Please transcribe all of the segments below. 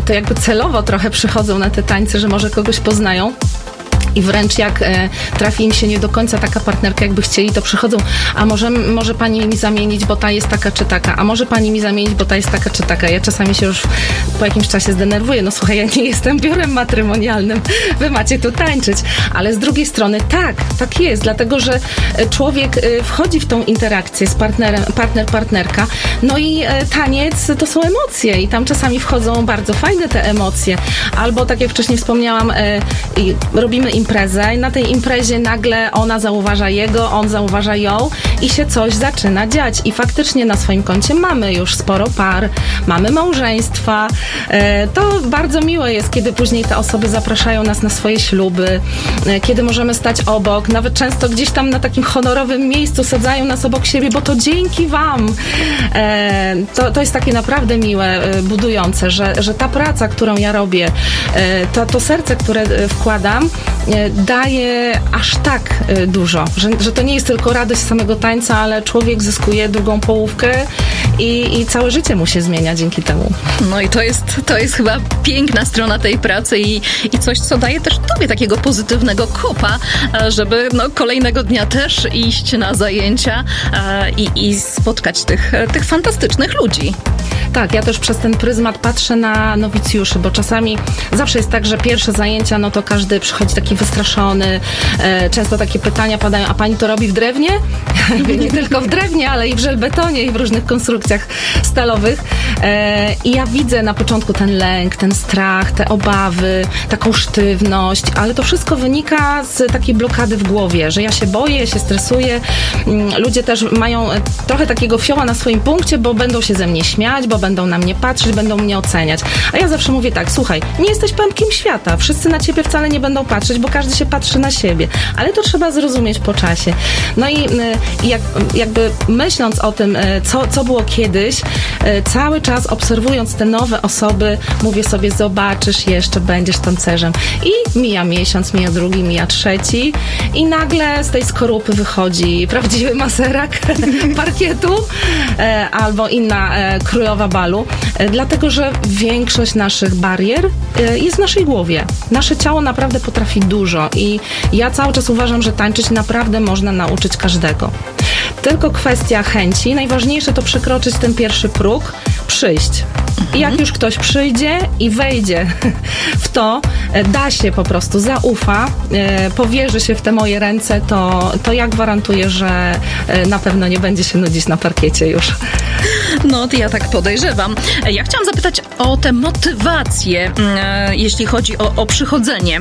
to jakby celowo trochę przychodzą na te tańce, że może kogoś poznają. I wręcz jak trafi im się nie do końca taka partnerka, jakby chcieli, to przychodzą, a może pani mi zamienić, bo ta jest taka czy taka, a może pani mi zamienić, bo ta jest taka czy taka. Ja czasami się już po jakimś czasie zdenerwuję, no słuchaj, ja nie jestem biurem matrymonialnym, wy macie tu tańczyć. Ale z drugiej strony tak jest, dlatego że człowiek wchodzi w tą interakcję z partnerka, no i taniec to są emocje i tam czasami wchodzą bardzo fajne te emocje. Albo tak jak wcześniej wspomniałam, robimy imprezę i na tej imprezie nagle ona zauważa jego, on zauważa ją i się coś zaczyna dziać. I faktycznie na swoim koncie mamy już sporo par, mamy małżeństwa. To bardzo miłe jest, kiedy później te osoby zapraszają nas na swoje śluby, kiedy możemy stać obok, nawet często gdzieś tam na takim honorowym miejscu sadzają nas obok siebie, bo to dzięki wam. To jest takie naprawdę miłe, budujące, że ta praca, którą ja robię, to serce, które wkładam, daje aż tak dużo, że to nie jest tylko radość samego tańca, ale człowiek zyskuje drugą połówkę i całe życie mu się zmienia dzięki temu. No i to jest chyba piękna strona tej pracy i coś, co daje też tobie takiego pozytywnego kopa, żeby kolejnego dnia też iść na zajęcia i spotkać tych fantastycznych ludzi. Tak, ja też przez ten pryzmat patrzę na nowicjuszy, bo czasami zawsze jest tak, że pierwsze zajęcia, no to każdy przychodzi taki wystraszony, często takie pytania padają, a pani to robi w drewnie? Nie tylko w drewnie, ale i w żelbetonie i w różnych konstrukcjach stalowych. I ja widzę na początku ten lęk, ten strach, te obawy, taką sztywność, ale to wszystko wynika z takiej blokady w głowie, że ja się boję, ja się stresuję. Ludzie też mają trochę takiego fioła na swoim punkcie, bo będą się ze mnie śmiać, bo będą na mnie patrzeć, będą mnie oceniać. A ja zawsze mówię tak, słuchaj, nie jesteś pępkiem świata, wszyscy na ciebie wcale nie będą patrzeć, bo każdy się patrzy na siebie, ale to trzeba zrozumieć po czasie. No i jakby myśląc o tym, co było kiedyś, cały czas obserwując te nowe osoby, mówię sobie, zobaczysz, jeszcze będziesz tancerzem. I mija miesiąc, mija drugi, mija trzeci i nagle z tej skorupy wychodzi prawdziwy maserak parkietu albo inna królowa balu, dlatego że większość naszych barier jest w naszej głowie. Nasze ciało naprawdę potrafi dużo i ja cały czas uważam, że tańczyć naprawdę można nauczyć każdego. Tylko kwestia chęci. Najważniejsze to przekroczyć ten pierwszy próg, przyjść. I jak już ktoś przyjdzie i wejdzie w to, da się po prostu, zaufa, powierzy się w te moje ręce, to ja gwarantuję, że na pewno nie będzie się nudzić na parkiecie już. No, ja tak podejrzewam. Ja chciałam zapytać o tę motywację, jeśli chodzi o przychodzenie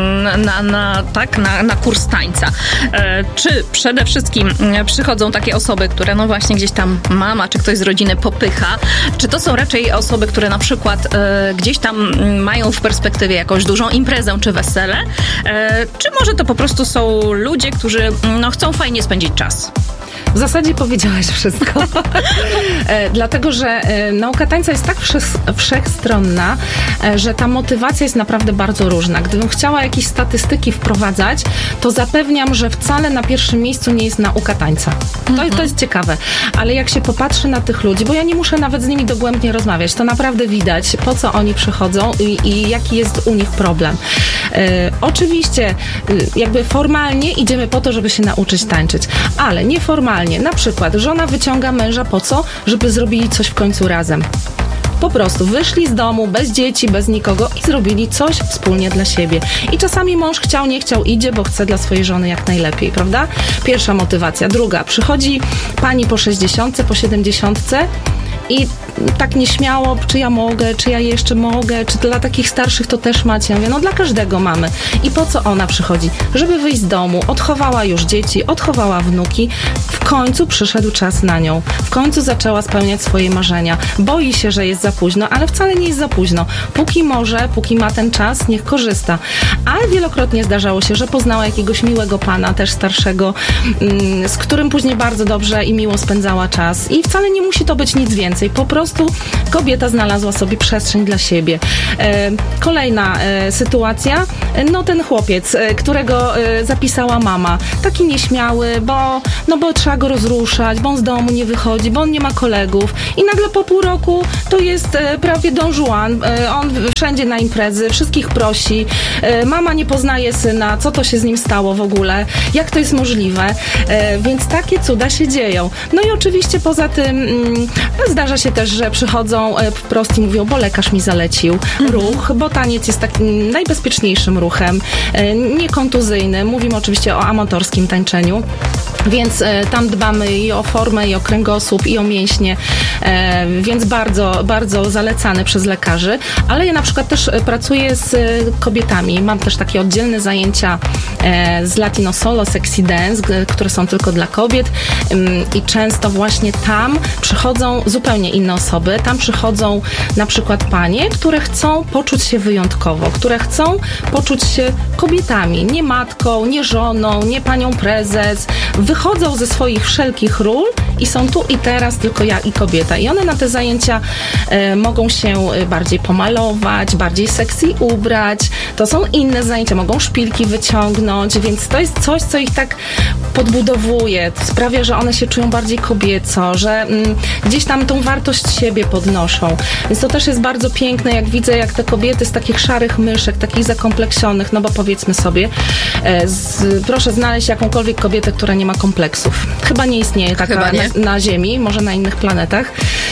na kurs tańca. Czy przede wszystkim przychodzą takie osoby, które no właśnie gdzieś tam mama czy ktoś z rodziny popycha, czy to są raczej osoby, które na przykład gdzieś tam mają w perspektywie jakąś dużą imprezę czy wesele, czy może to po prostu są ludzie, którzy chcą fajnie spędzić czas? W zasadzie powiedziałaś wszystko. Dlatego, że nauka tańca jest tak wszechstronna, że ta motywacja jest naprawdę bardzo różna. Gdybym chciała jakieś statystyki wprowadzać, to zapewniam, że wcale na pierwszym miejscu nie jest nauka tańca. To jest ciekawe. Ale jak się popatrzy na tych ludzi, bo ja nie muszę nawet z nimi dogłębnie rozmawiać, to naprawdę widać, po co oni przychodzą i jaki jest u nich problem. Oczywiście, jakby formalnie idziemy po to, żeby się nauczyć tańczyć, ale nieformalnie. Na przykład żona wyciąga męża po co? Żeby zrobili coś w końcu razem. Po prostu wyszli z domu, bez dzieci, bez nikogo i zrobili coś wspólnie dla siebie. I czasami mąż chciał, nie chciał, idzie, bo chce dla swojej żony jak najlepiej, prawda? Pierwsza motywacja. Druga. Przychodzi pani po 60, po 70 i tak nieśmiało, czy ja mogę, czy ja jeszcze mogę, czy dla takich starszych to też macie. Ja mówię, no dla każdego mamy. I po co ona przychodzi? Żeby wyjść z domu, odchowała już dzieci, odchowała wnuki, w końcu przyszedł czas na nią. W końcu zaczęła spełniać swoje marzenia. Boi się, że jest za późno, ale wcale nie jest za późno. Póki może, póki ma ten czas, niech korzysta. Ale wielokrotnie zdarzało się, że poznała jakiegoś miłego pana, też starszego, z którym później bardzo dobrze i miło spędzała czas. I wcale nie musi to być nic więcej. Po prostu prostu kobieta znalazła sobie przestrzeń dla siebie. Kolejna sytuacja, no ten chłopiec, którego zapisała mama, taki nieśmiały, bo trzeba go rozruszać, bo on z domu nie wychodzi, bo on nie ma kolegów i nagle po pół roku to jest prawie Don Juan, on wszędzie na imprezy, wszystkich prosi, mama nie poznaje syna, co to się z nim stało w ogóle, jak to jest możliwe, więc takie cuda się dzieją. No i oczywiście poza tym zdarza się też, że przychodzą wprost i mówią, bo lekarz mi zalecił ruch, bo taniec jest takim najbezpieczniejszym ruchem, niekontuzyjnym, mówimy oczywiście o amatorskim tańczeniu. Więc tam dbamy i o formę, i o kręgosłup, i o mięśnie, więc bardzo, bardzo zalecane przez lekarzy. Ale ja na przykład też pracuję z kobietami. Mam też takie oddzielne zajęcia z Latino Solo, Sexy Dance, które są tylko dla kobiet i często właśnie tam przychodzą zupełnie inne osoby. Tam przychodzą na przykład panie, które chcą poczuć się wyjątkowo, które chcą poczuć się kobietami, nie matką, nie żoną, nie panią prezes, wychodzą ze swoich wszelkich ról i są tu i teraz tylko ja i kobieta. I one na te zajęcia mogą się bardziej pomalować, bardziej sexy ubrać. To są inne zajęcia, mogą szpilki wyciągnąć, więc to jest coś, co ich tak podbudowuje. To sprawia, że one się czują bardziej kobieco, że gdzieś tam tą wartość siebie podnoszą. Więc to też jest bardzo piękne, jak widzę, jak te kobiety z takich szarych myszek, takich zakompleksionych, no bo powiedzmy sobie, proszę znaleźć jakąkolwiek kobietę, która nie ma kompleksów. Chyba nie istnieje taka na Ziemi, może na innych planetach.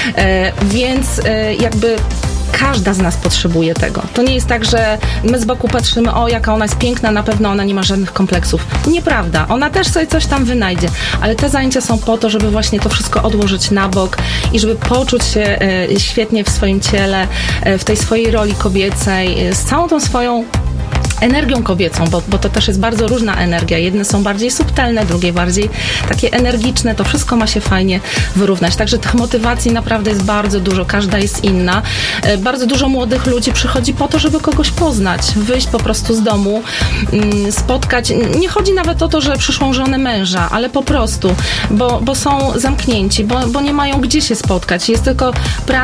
Więc jakby każda z nas potrzebuje tego. To nie jest tak, że my z boku patrzymy, o jaka ona jest piękna, na pewno ona nie ma żadnych kompleksów. Nieprawda. Ona też sobie coś tam wynajdzie. Ale te zajęcia są po to, żeby właśnie to wszystko odłożyć na bok i żeby poczuć się świetnie w swoim ciele, w tej swojej roli kobiecej, z całą tą swoją energią kobiecą, bo to też jest bardzo różna energia. Jedne są bardziej subtelne, drugie bardziej takie energiczne. To wszystko ma się fajnie wyrównać. Także tych motywacji naprawdę jest bardzo dużo. Każda jest inna. Bardzo dużo młodych ludzi przychodzi po to, żeby kogoś poznać. Wyjść po prostu z domu, spotkać. Nie chodzi nawet o to, że przyszłą żonę męża, ale po prostu, bo są zamknięci, bo nie mają gdzie się spotkać. Jest tylko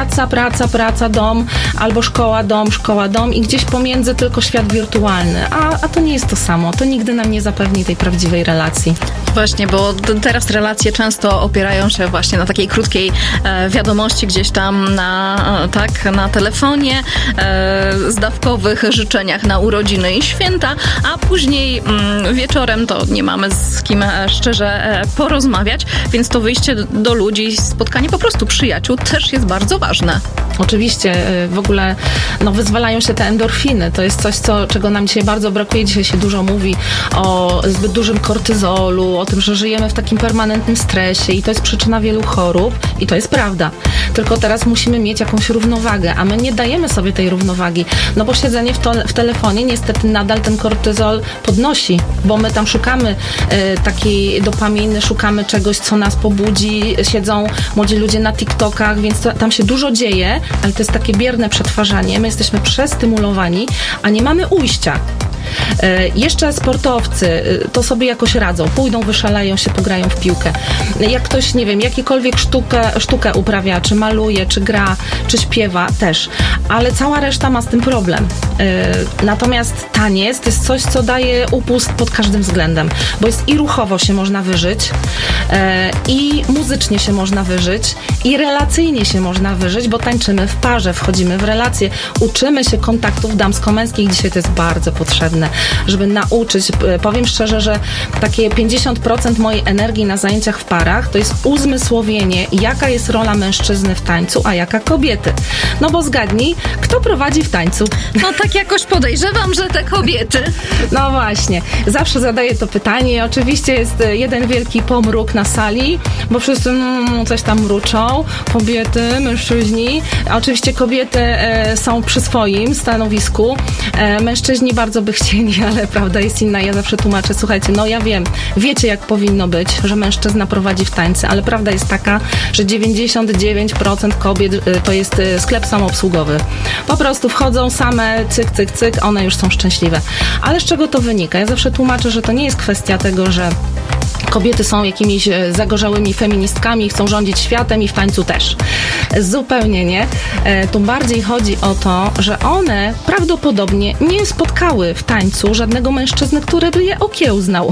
praca, dom, albo szkoła, dom i gdzieś pomiędzy tylko świat wirtualny. A to nie jest to samo. To nigdy nam nie zapewni tej prawdziwej relacji. Właśnie, bo teraz relacje często opierają się właśnie na takiej krótkiej wiadomości gdzieś tam na telefonie, zdawkowych życzeniach na urodziny i święta, a później wieczorem to nie mamy z kim szczerze porozmawiać, więc to wyjście do ludzi, spotkanie po prostu przyjaciół też jest bardzo ważne. Oczywiście, w ogóle wyzwalają się te endorfiny. To jest coś, czego nam dzisiaj bardzo brakuje. Dzisiaj się dużo mówi o zbyt dużym kortyzolu, o tym, że żyjemy w takim permanentnym stresie i to jest przyczyna wielu chorób i to jest prawda. Tylko teraz musimy mieć jakąś równowagę, a my nie dajemy sobie tej równowagi, bo siedzenie w telefonie niestety nadal ten kortyzol podnosi, bo my tam szukamy takiej dopaminy, szukamy czegoś, co nas pobudzi. Siedzą młodzi ludzie na TikTokach, więc tam się dużo dzieje, ale to jest takie bierne przetwarzanie. My jesteśmy przestymulowani, a nie mamy ujścia. Jeszcze sportowcy to sobie jakoś radzą. Pójdą, wyszalają się, pograją w piłkę. Jak ktoś, nie wiem, jakiekolwiek sztukę uprawia, czy maluje, czy gra, czy śpiewa, też. Ale cała reszta ma z tym problem. Natomiast taniec to jest coś, co daje upust pod każdym względem. Bo jest i ruchowo się można wyżyć, i muzycznie się można wyżyć, i relacyjnie się można wyżyć, bo tańczymy w parze, wchodzimy w relacje, uczymy się kontaktów damsko-męskich. Dzisiaj to jest bardzo potrzebne, żeby nauczyć. Powiem szczerze, że takie 50% mojej energii na zajęciach w parach to jest uzmysłowienie, jaka jest rola mężczyzny w tańcu, a jaka kobiety. Bo zgadnij, kto prowadzi w tańcu? Tak jakoś podejrzewam, że te kobiety. No właśnie. Zawsze zadaję to pytanie. Oczywiście jest jeden wielki pomruk na sali, bo wszyscy coś tam mruczą. Kobiety, mężczyźni. A oczywiście kobiety są przy swoim stanowisku. Mężczyźni bardzo by chcieli, ale prawda jest inna. Ja zawsze tłumaczę, słuchajcie, ja wiem, wiecie jak powinno być, że mężczyzna prowadzi w tańce, ale prawda jest taka, że 99% kobiet to jest sklep samoobsługowy. Po prostu wchodzą same, cyk, cyk, cyk, one już są szczęśliwe. Ale z czego to wynika? Ja zawsze tłumaczę, że to nie jest kwestia tego, że kobiety są jakimiś zagorzałymi feministkami, chcą rządzić światem i w tańcu też. Zupełnie nie. Tu bardziej chodzi o to, że one prawdopodobnie nie spotkały w tańcu żadnego mężczyzny, który by je okiełznał.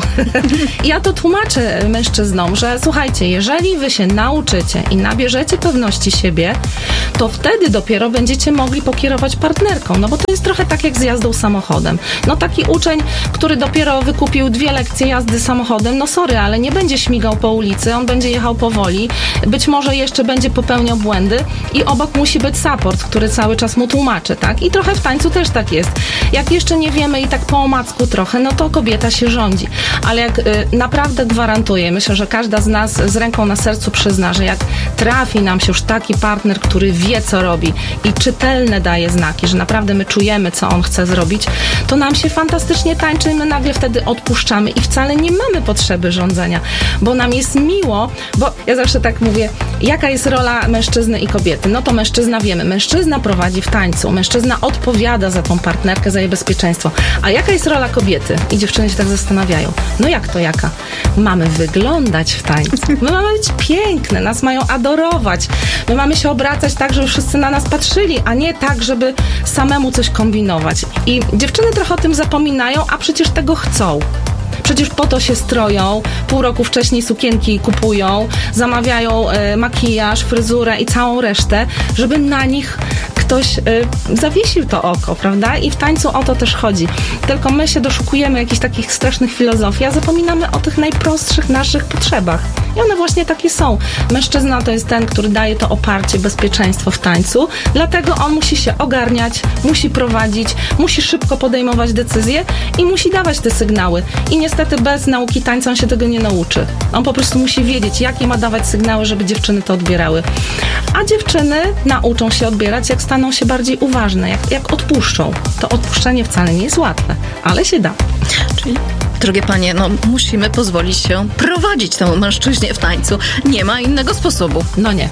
Ja to tłumaczę mężczyznom, że słuchajcie, jeżeli wy się nauczycie i nabierzecie pewności siebie, to wtedy dopiero będziecie mogli pokierować partnerką. No bo to jest trochę tak jak z jazdą samochodem. No taki uczeń, który dopiero wykupił 2 lekcje jazdy samochodem, no sorry, ale nie będzie śmigał po ulicy, on będzie jechał powoli, być może jeszcze będzie popełniał błędy i obok musi być support, który cały czas mu tłumaczy, tak? I trochę w tańcu też tak jest. Jak jeszcze nie wiemy i tak po omacku trochę, no to kobieta się rządzi. Ale jak naprawdę gwarantuję, myślę, że każda z nas z ręką na sercu przyzna, że jak trafi nam się już taki partner, który wie, co robi i czytelne daje znaki, że naprawdę my czujemy, co on chce zrobić, to nam się fantastycznie tańczy i my nagle wtedy odpuszczamy i wcale nie mamy potrzeby rządzenia, bo nam jest miło, bo ja zawsze tak mówię, jaka jest rola mężczyzny i kobiety? No to mężczyzna wiemy, mężczyzna prowadzi w tańcu, mężczyzna odpowiada za tą partnerkę, za jej bezpieczeństwo. A jaka jest rola kobiety? I dziewczyny się tak zastanawiają. No jak to jaka? Mamy wyglądać w tańcu. My mamy być piękne, nas mają adorować. My mamy się obracać tak, żeby wszyscy na nas patrzyli, a nie tak, żeby samemu coś kombinować. I dziewczyny trochę o tym zapominają, a przecież tego chcą. Przecież po to się stroją, pół roku wcześniej sukienki kupują, zamawiają makijaż, fryzurę i całą resztę, żeby na nich ktoś zawiesił to oko, prawda? I w tańcu o to też chodzi. Tylko my się doszukujemy jakichś takich strasznych filozofii, a zapominamy o tych najprostszych naszych potrzebach. I one właśnie takie są. Mężczyzna to jest ten, który daje to oparcie, bezpieczeństwo w tańcu, dlatego on musi się ogarniać, musi prowadzić, musi szybko podejmować decyzje i musi dawać te sygnały. I niestety bez nauki tańca on się tego nie nauczy. On po prostu musi wiedzieć, jakie ma dawać sygnały, żeby dziewczyny to odbierały. A dziewczyny nauczą się odbierać, jak staną się bardziej uważne, jak odpuszczą. To odpuszczenie wcale nie jest łatwe, ale się da. Czyli, drogie panie, no musimy pozwolić się prowadzić temu mężczyźnie w tańcu. Nie ma innego sposobu. No nie.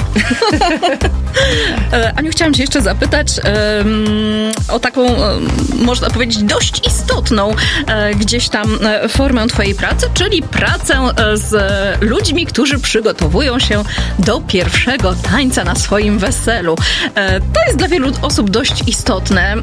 Aniu, chciałam cię jeszcze zapytać o taką, można powiedzieć, dość istotną gdzieś tam formę twojej pracy, czyli pracę z ludźmi, którzy przygotowują się do pierwszego tańca na swoim weselu. To jest dla wielu osób dość istotne.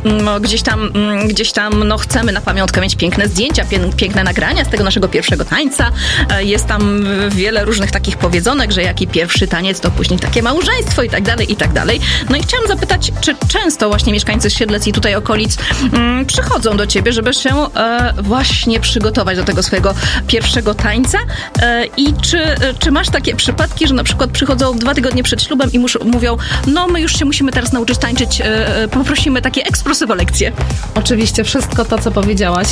Gdzieś tam no, chcemy na pamiątkę mieć piękne zdjęcia, piękne nagrania z tego naszego pierwszego tańca. Jest tam wiele różnych takich powiedzonek, że jaki pierwszy taniec, to później takie małżeństwo i tak dalej, i tak dalej. No i chciałam zapytać, czy często właśnie mieszkańcy Siedlec i tutaj okolic przychodzą do ciebie, żeby się właśnie przygotować do tego swojego pierwszego tańca i czy masz takie przypadki, że na przykład przychodzą 2 tygodnie przed ślubem i mówią, no my już się musimy teraz nauczyć tańczyć, poprosimy takie ekspresowe lekcje. Oczywiście, wszystko to, co powiedziałaś.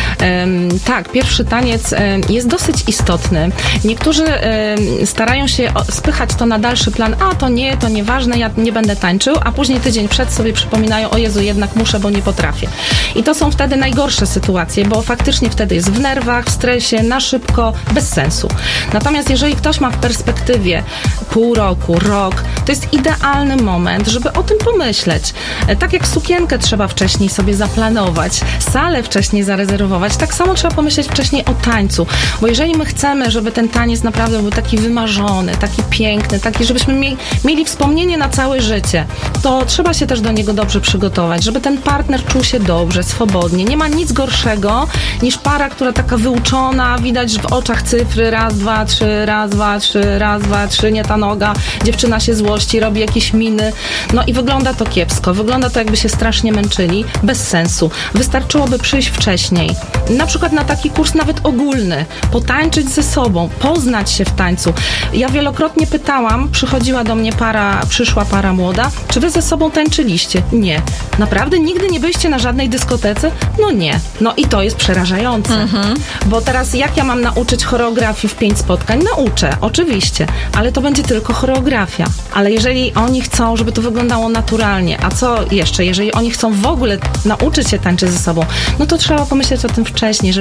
Tak, pierwszy taniec jest dosyć istotny. Niektórzy starają się spychać to na dalszy plan, a to nieważne, ja nie będę tańczył, a później tydzień przed sobie przypominają, o Jezu, jednak muszę, bo nie potrafię. I to są wtedy najgorsze sytuacje, bo faktycznie wtedy jest w nerwach, w stresie, na szybko, bez sensu. Natomiast jeżeli ktoś ma w perspektywie pół roku, rok, to jest idealny moment, żeby o tym pomyśleć. Tak jak sukienkę trzeba wcześniej sobie zaplanować, salę wcześniej zarezerwować, tak samo trzeba pomyśleć wcześniej o tańcu, bo jeżeli my chcemy, żeby ten taniec naprawdę był taki wymarzony, taki piękny, taki, żebyśmy mieli wspomnienie na całe życie, to trzeba się też do niego dobrze przygotować, żeby ten partner czuł się dobrze, swobodnie. Nie ma nic gorszego niż para, która taka wyuczona, widać w oczach cyfry, raz, dwa, trzy, raz, dwa, trzy, raz, dwa, trzy, nie ta noga, dziewczyna się złości, robi jakieś miny, no i wygląda to kiepsko, wygląda to jakby się strasznie męczyli, bez sensu. Wystarczyłoby przyjść wcześniej, na przykład na taki kurs nawet ogólny, potańczyć ze sobą, poznać się w tańcu. Ja wielokrotnie pytałam, przychodziła do mnie przyszła para młoda, czy wy ze sobą tańczyliście? Nie. Naprawdę? Nigdy nie byliście na żadnej dyskotece? No nie. No i to jest przerażające. Bo teraz jak ja mam nauczyć choreografii w 5 spotkań? Nauczę, oczywiście, ale to będzie tylko choreografia. Ale jeżeli oni chcą, żeby to wyglądało naturalnie, a co jeszcze? Jeżeli oni chcą w ogóle nauczyć się tańczyć ze sobą, no to trzeba pomyśleć o tym wcześniej, żeby oni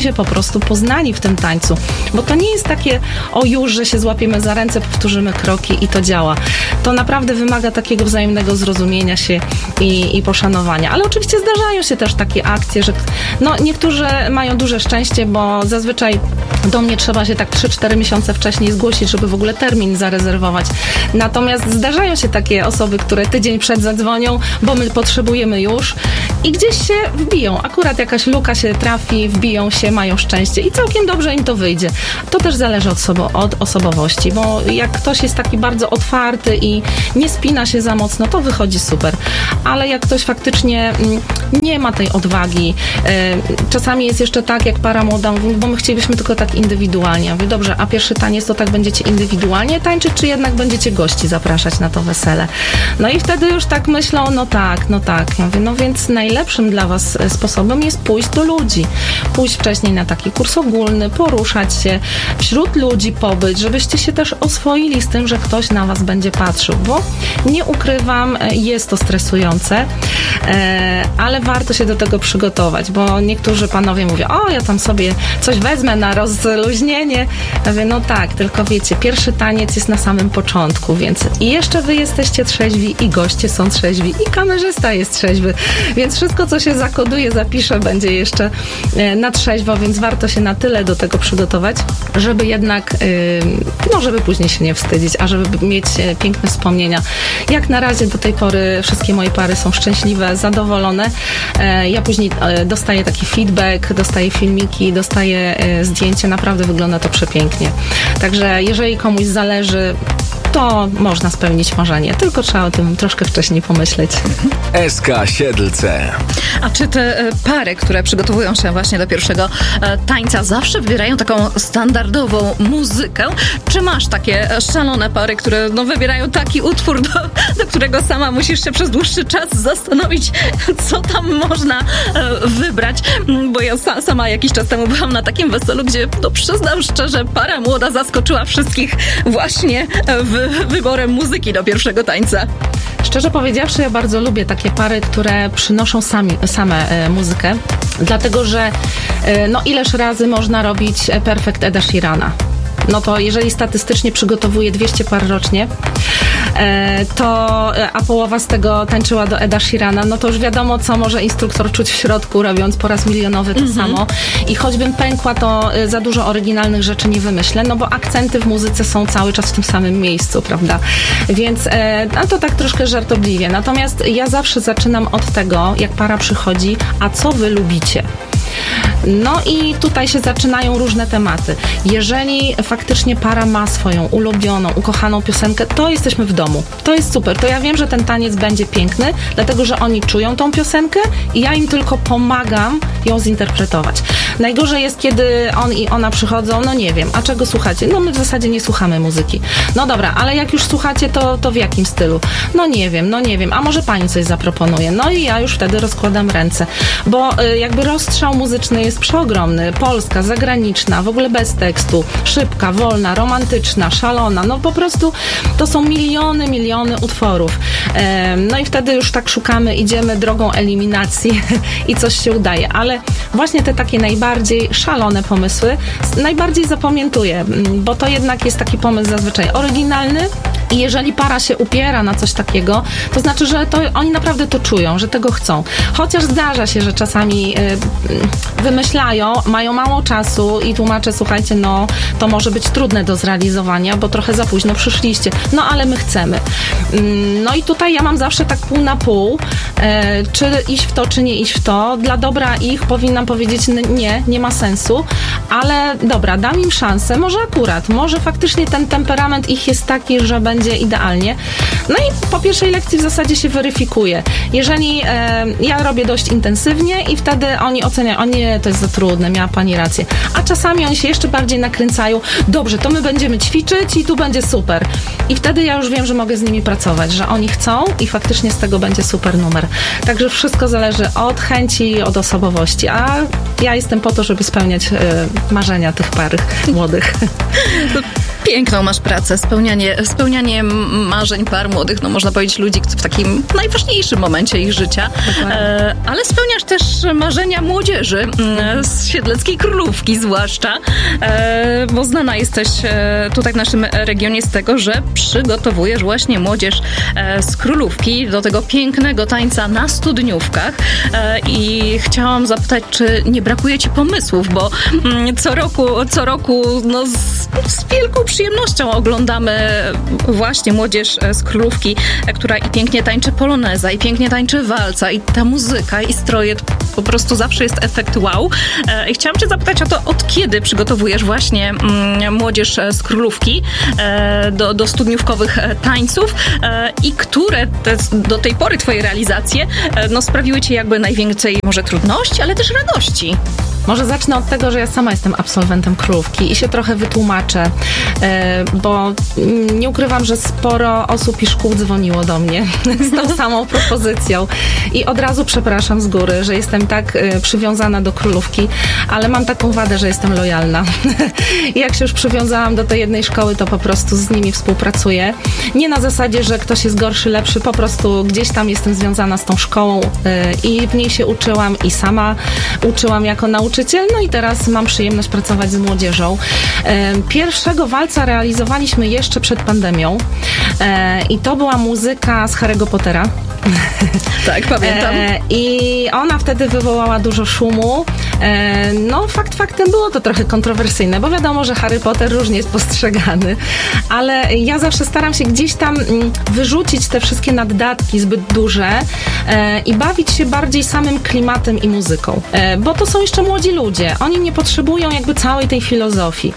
oni się po prostu poznali w tym tańcu. Bo to nie jest takie, o już, że się złapiemy za ręce, powtórzymy kroki i to działa. To naprawdę wymaga takiego wzajemnego zrozumienia się i poszanowania. Ale oczywiście zdarzają się też takie akcje, że no, niektórzy mają duże szczęście, bo zazwyczaj do mnie trzeba się tak 3-4 miesiące wcześniej zgłosić, żeby w ogóle termin zarezerwować. Natomiast zdarzają się takie osoby, które tydzień przed zadzwonią, bo my potrzebujemy już i gdzieś się wbiją. Akurat jakaś luka się trafi, wbiją się, mają szczęście i całkiem dobrze im to wyjdzie. To też zależy od osobowości, bo jak ktoś jest taki bardzo otwarty i nie spina się za mocno, to wychodzi super. Ale jak ktoś faktycznie nie ma tej odwagi, czasami jest jeszcze tak, jak para młoda mówi, bo my chcielibyśmy tylko tak indywidualnie. Ja mówię, dobrze, a pierwszy taniec to tak będziecie indywidualnie tańczyć, czy jednak będziecie gości zapraszać na to wesele? No i wtedy już tak myślą, no tak. Ja mówię, no więc najlepszym dla was sposobem jest pójść do ludzi. Pójść wcześniej na taki kurs ogólny, poruszać się, wśród ludzi pobyć, żebyście się też oswoili z tym, że ktoś na was będzie patrzył, bo nie ukrywam, jest to stresujące, ale warto się do tego przygotować, bo niektórzy panowie mówią, o, ja tam sobie coś wezmę na rozluźnienie. Ja mówię, no tak, tylko wiecie, pierwszy taniec jest na samym początku, więc i jeszcze wy jesteście trzeźwi, i goście są trzeźwi, i kamerzysta jest trzeźwy, więc wszystko, co się zakoduje, zapisze, będzie jeszcze na trzeźwo, więc warto się na tyle do tego przygotować, żeby jednak, no żeby później się nie wstydzić, a żeby mieć piękne wspomnienia. Jak na razie do tej pory wszystkie moje pary są szczęśliwe, zadowolone. Ja później dostaję taki feedback, dostaję filmiki, dostaję zdjęcie, naprawdę wygląda to przepięknie. Także jeżeli komuś zależy, to można spełnić marzenie, tylko trzeba o tym troszkę wcześniej pomyśleć. SK Siedlce. A czy te pary, które przygotowują się właśnie do pierwszego tańca, zawsze wybierają taką standardową muzykę? Czy masz takie szalone pary, które no, wybierają taki utwór, do którego sama musisz się przez dłuższy czas zastanowić, co tam można wybrać? Bo ja sama jakiś czas temu byłam na takim weselu, gdzie, no przyznam szczerze, para młoda zaskoczyła wszystkich właśnie wyborem muzyki do pierwszego tańca. Szczerze powiedziawszy, ja bardzo lubię takie pary, które przynoszą same muzykę, dlatego że no ileż razy można robić Perfect Eda Sheerana. No to jeżeli statystycznie przygotowuję 200 par rocznie, a połowa z tego tańczyła do Eda Sheerana, no to już wiadomo, co może instruktor czuć w środku, robiąc po raz milionowy to samo. I choćbym pękła, to za dużo oryginalnych rzeczy nie wymyślę, no bo akcenty w muzyce są cały czas w tym samym miejscu, prawda? Więc to tak troszkę żartobliwie. Natomiast ja zawsze zaczynam od tego, jak para przychodzi, a co wy lubicie? No i tutaj się zaczynają różne tematy. Jeżeli faktycznie para ma swoją ulubioną, ukochaną piosenkę, to jesteśmy w domu. To jest super. To ja wiem, że ten taniec będzie piękny, dlatego że oni czują tą piosenkę i ja im tylko pomagam ją zinterpretować. Najgorzej jest, kiedy on i ona przychodzą, no nie wiem, a czego słuchacie? No my w zasadzie nie słuchamy muzyki. No dobra, ale jak już słuchacie, to w jakim stylu? No nie wiem, a może pani coś zaproponuje? No i ja już wtedy rozkładam ręce, bo jakby rozstrzał muzyczny jest przeogromny. Polska, zagraniczna, w ogóle bez tekstu, szybka, wolna, romantyczna, szalona, no po prostu to są miliony utworów. No i wtedy już tak szukamy, idziemy drogą eliminacji i coś się udaje, ale właśnie te takie najbardziej szalone pomysły najbardziej zapamiętuję, bo to jednak jest taki pomysł zazwyczaj oryginalny i jeżeli para się upiera na coś takiego, to znaczy, że to oni naprawdę to czują, że tego chcą. Chociaż zdarza się, że czasami wymyślają, mają mało czasu i tłumaczę, słuchajcie, no to może być trudne do zrealizowania, bo trochę za późno przyszliście. No ale my chcemy. No i tutaj ja mam zawsze tak pół na pół, czy iść w to, czy nie iść w to. Dla dobra ich powinnam powiedzieć nie ma sensu, ale dobra, dam im szansę, może faktycznie ten temperament ich jest taki, że będzie idealnie. No i po pierwszej lekcji w zasadzie się weryfikuje. Jeżeli ja robię dość intensywnie i wtedy oni oceniają, o nie, to jest za trudne, miała pani rację. A czasami oni się jeszcze bardziej nakręcają, dobrze, to my będziemy ćwiczyć i tu będzie super. I wtedy ja już wiem, że mogę z nimi pracować, że oni chcą i faktycznie z tego będzie super numer. Także wszystko zależy od chęci, od osobowości, a ja jestem po to, żeby spełniać marzenia tych par młodych. Piękną masz pracę, spełnianie marzeń par młodych, no można powiedzieć ludzi w takim najważniejszym momencie ich życia, ale spełniasz też marzenia młodzieży z Siedleckiej Królówki zwłaszcza, bo znana jesteś tutaj w naszym regionie z tego, że przygotowujesz właśnie młodzież z Królówki do tego pięknego tańca na studniówkach i chciałam zapytać, czy nie brakuje ci pomysłów, bo co roku no, z wielką przyjemnością oglądamy właśnie młodzież z Królówki, która i pięknie tańczy poloneza, i pięknie tańczy walca, i ta muzyka, i stroje, po prostu zawsze jest efekt wow. I chciałam cię zapytać o to, od kiedy przygotowujesz właśnie młodzież z Królówki do studniówkowych tańców i które do tej pory twoje realizacje no, sprawiły ci jakby najwięcej może trudności, ale też radości. Może zacznę od tego, że ja sama jestem absolwentem Królówki i się trochę wytłumaczę, bo nie ukrywam, że sporo osób i szkół dzwoniło do mnie z tą samą propozycją i od razu przepraszam z góry, że jestem tak przywiązana do Królówki, ale mam taką wadę, że jestem lojalna. I jak się już przywiązałam do tej jednej szkoły, to po prostu z nimi współpracuję. Nie na zasadzie, że ktoś jest gorszy, lepszy, po prostu gdzieś tam jestem związana z tą szkołą i w niej się uczyłam i sama uczyłam jako nauczyciel, no i teraz mam przyjemność pracować z młodzieżą. Pierwszego walca realizowaliśmy jeszcze przed pandemią i to była muzyka z Harry'ego Pottera. Tak, pamiętam. I ona wtedy wywołała dużo szumu. No, faktem było to trochę kontrowersyjne, bo wiadomo, że Harry Potter różnie jest postrzegany, ale ja zawsze staram się gdzieś tam wyrzucić te wszystkie naddatki zbyt duże i bawić się bardziej samym klimatem i muzyką, bo to są jeszcze młodzi ludzie. Oni nie potrzebują jakby całej tej filozofii.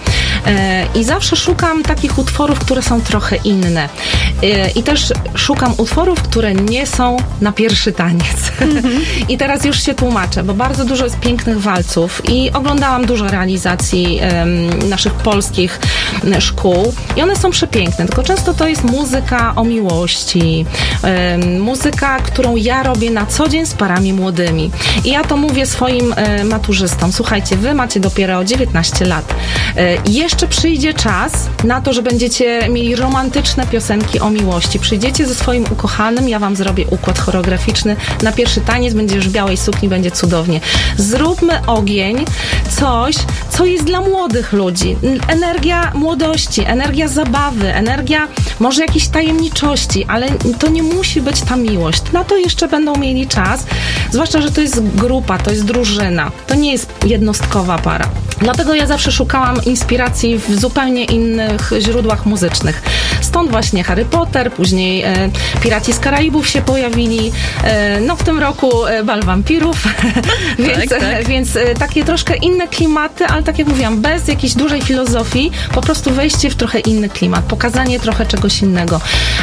I zawsze szukam takich utworów, które są trochę inne. I też szukam utworów, które nie są na pierwszy taniec. I teraz już się tłumaczę, bo bardzo dużo jest pięknych walców i oglądałam dużo realizacji naszych polskich szkół i one są przepiękne, tylko często to jest muzyka o miłości, muzyka, którą ja robię na co dzień z parami młodymi. I ja to mówię swoim maturzystom, słuchajcie, wy macie dopiero 19 lat. Jeszcze przyjdzie czas na to, że będziecie mieli romantyczne piosenki o miłości. Przyjdziecie ze swoim ukochanym, ja wam zrobię układ choreograficzny. Na pierwszy taniec będziesz w białej sukni, będzie cudownie. Zróbmy ogień, coś, co jest dla młodych ludzi. Energia młodości, energia zabawy, energia może jakiejś tajemniczości, ale to nie musi być ta miłość. Na to jeszcze będą mieli czas, zwłaszcza, że to jest grupa, to jest drużyna. To nie jest jednostkowa para. Dlatego ja zawsze szukałam inspiracji w zupełnie innych źródłach muzycznych. Stąd właśnie Harry Potter, później Piraci z Karaibów się pojawili, no w tym roku Bal Wampirów, więc takie troszkę inne klimaty, ale tak jak mówiłam, bez jakiejś dużej filozofii, po prostu wejście w trochę inny klimat, pokazanie trochę czegoś innego.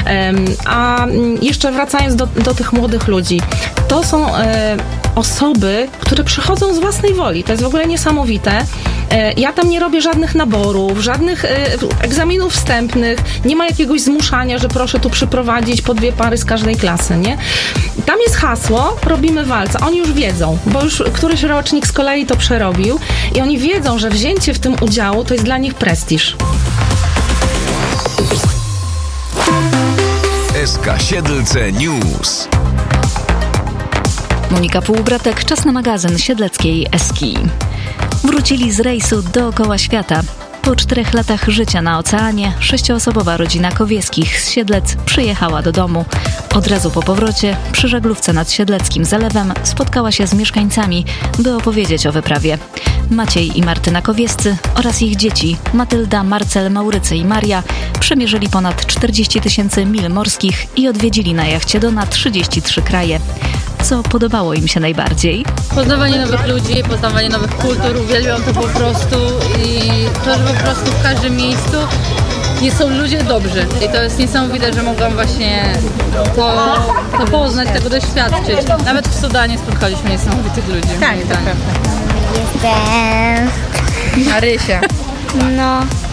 A jeszcze wracając do tych młodych ludzi, to są osoby, które przychodzą z własnej woli. To jest w ogóle niesamowite. Ja tam nie robię żadnych naborów, żadnych egzaminów wstępnych, nie ma jakiegoś zmuszania, że proszę tu przyprowadzić po 2 pary z każdej klasy, nie? Tam jest hasło, robimy walca. Oni już wiedzą, bo już któryś rocznik z kolei to przerobił i oni wiedzą, że wzięcie w tym udziału to jest dla nich prestiż. SK Siedlce News. Monika Półbratek, czas na magazyn Siedleckiej Eski. Wrócili z rejsu dookoła świata. Po 4 latach życia na oceanie 6-osobowa rodzina Kowieskich z Siedlec przyjechała do domu. Od razu po powrocie przy żaglówce nad Siedleckim Zalewem spotkała się z mieszkańcami, by opowiedzieć o wyprawie. Maciej i Martyna Kowiescy oraz ich dzieci Matylda, Marcel, Maurycy i Maria przemierzyli ponad 40 000 mil morskich i odwiedzili na jachcie Dona 33 kraje. Co podobało im się najbardziej? Poznawanie nowych ludzi, poznawanie nowych kultur, uwielbiam to po prostu i to, że po prostu w każdym miejscu są ludzie dobrzy i to jest niesamowite, że mogłam właśnie to poznać, tego doświadczyć. Nawet w Sudanie spotkaliśmy niesamowitych ludzi. Tak, to prawda. Jestem Marysia. no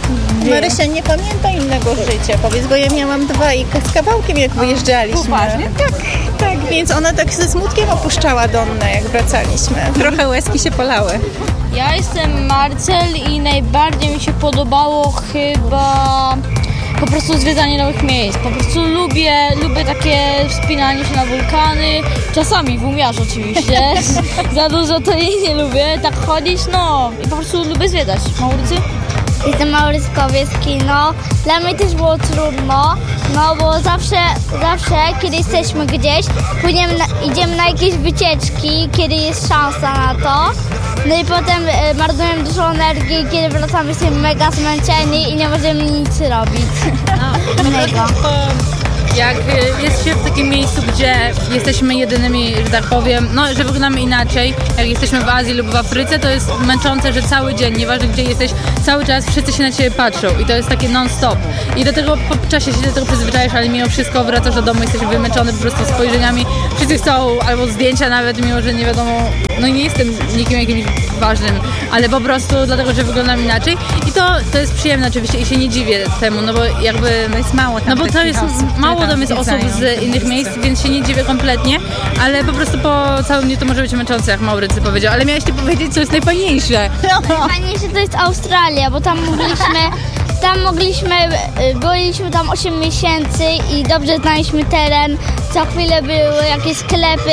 Marysia nie pamięta innego życia, powiedz, bo ja miałam 2 i z kawałkiem, jak wyjeżdżaliśmy. Poważnie? Tak, więc ona tak ze smutkiem opuszczała Donnę, jak wracaliśmy. Trochę łezki się polały. Ja jestem Marcel i najbardziej mi się podobało chyba po prostu zwiedzanie nowych miejsc. Po prostu lubię takie wspinanie się na wulkany. Czasami w umiarze oczywiście. Za dużo to jej nie lubię. Tak chodzić, i po prostu lubię zwiedzać. Maurycy? Jestem Maurys Kowieski, dla mnie też było trudno, bo zawsze kiedy jesteśmy gdzieś, później idziemy na jakieś wycieczki, kiedy jest szansa na to, i potem marnujemy dużo energii, kiedy wracamy jesteśmy mega zmęczeni i nie możemy nic robić. Mega. Jak jest się w takim miejscu, gdzie jesteśmy jedynymi, że tak powiem, że wyglądamy inaczej, jak jesteśmy w Azji lub w Afryce, to jest męczące, że cały dzień, nieważne gdzie jesteś, cały czas wszyscy się na ciebie patrzą i to jest takie non-stop. I do tego po czasie się do tego przyzwyczajasz, ale mimo wszystko wracasz do domu, jesteś wymęczony po prostu spojrzeniami. Wszyscy chcą albo zdjęcia nawet, mimo że nie wiadomo, nie jestem nikim jakimś ważnym, ale po prostu dlatego, że wyglądam inaczej. I to jest przyjemne oczywiście i się nie dziwię temu, bo jakby... To jest mało tam bo to jest mało tam jest osób z innych miejsc, więc się nie dziwię kompletnie, ale po prostu po całym dniu to może być męczące, jak Maurycy powiedział. Ale miałeś powiedzieć, co jest najfajniejsze. Najfajniejsze to jest Australia, bo byliśmy tam 8 miesięcy i dobrze znaliśmy teren. Co chwilę były jakieś sklepy,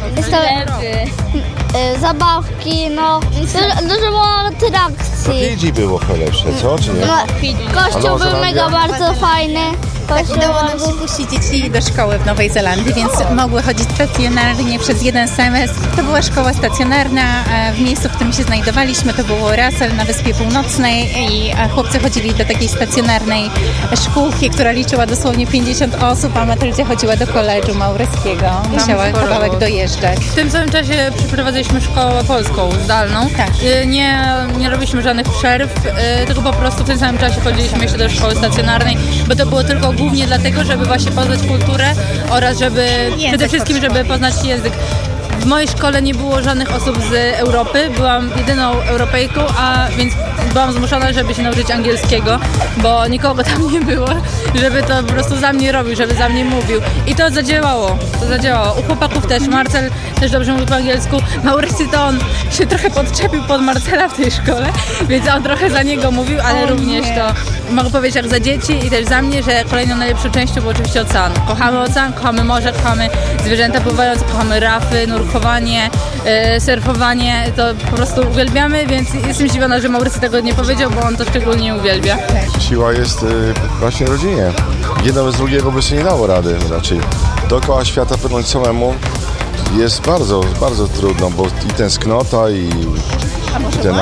zabawki, dużo było atrakcji. Fidżi było lepsze, co? Czy nie? Kościół był mega bardzo fajny. Udało nam się puścić dzieci do szkoły w Nowej Zelandii, więc mogły chodzić stacjonarnie przez 1 semestr. To była szkoła stacjonarna w miejscu, w którym się znajdowaliśmy. To było Russell na Wyspie Północnej i chłopcy chodzili do takiej stacjonarnej szkółki, która liczyła dosłownie 50 osób, a Matyldzia chodziła do koledżu mauryskiego. Musiała kawałek dojeżdżać. W tym samym czasie przeprowadziliśmy szkołę polską zdalną. Tak. Nie robiliśmy żadnych przerw, tylko po prostu w tym samym czasie chodziliśmy jeszcze do szkoły stacjonarnej, bo to było tylko głównie dlatego, żeby właśnie poznać kulturę oraz przede wszystkim, żeby poznać język. W mojej szkole nie było żadnych osób z Europy, byłam jedyną Europejką, a więc byłam zmuszona, żeby się nauczyć angielskiego, bo nikogo tam nie było, żeby to po prostu za mnie robił, żeby za mnie mówił. I to zadziałało. U chłopaków też. Marcel też dobrze mówił po angielsku. Maurycy to on się trochę podczepił pod Marcela w tej szkole, więc on trochę za niego mówił, ale również to mogę powiedzieć jak za dzieci i też za mnie, że kolejną najlepszą częścią był oczywiście ocean. Kochamy ocean, kochamy morze, kochamy zwierzęta pływające, kochamy rafy, nurkowanie, surfowanie. To po prostu uwielbiamy, więc jestem zdziwiona, że Maurycy tego nie powiedział, bo on to szczególnie uwielbia. Siła jest właśnie w rodzinie. Jedno bez drugiego by sobie nie dało rady raczej. Dookoła świata płynąć samemu jest bardzo, bardzo trudno, bo i tęsknota, i ten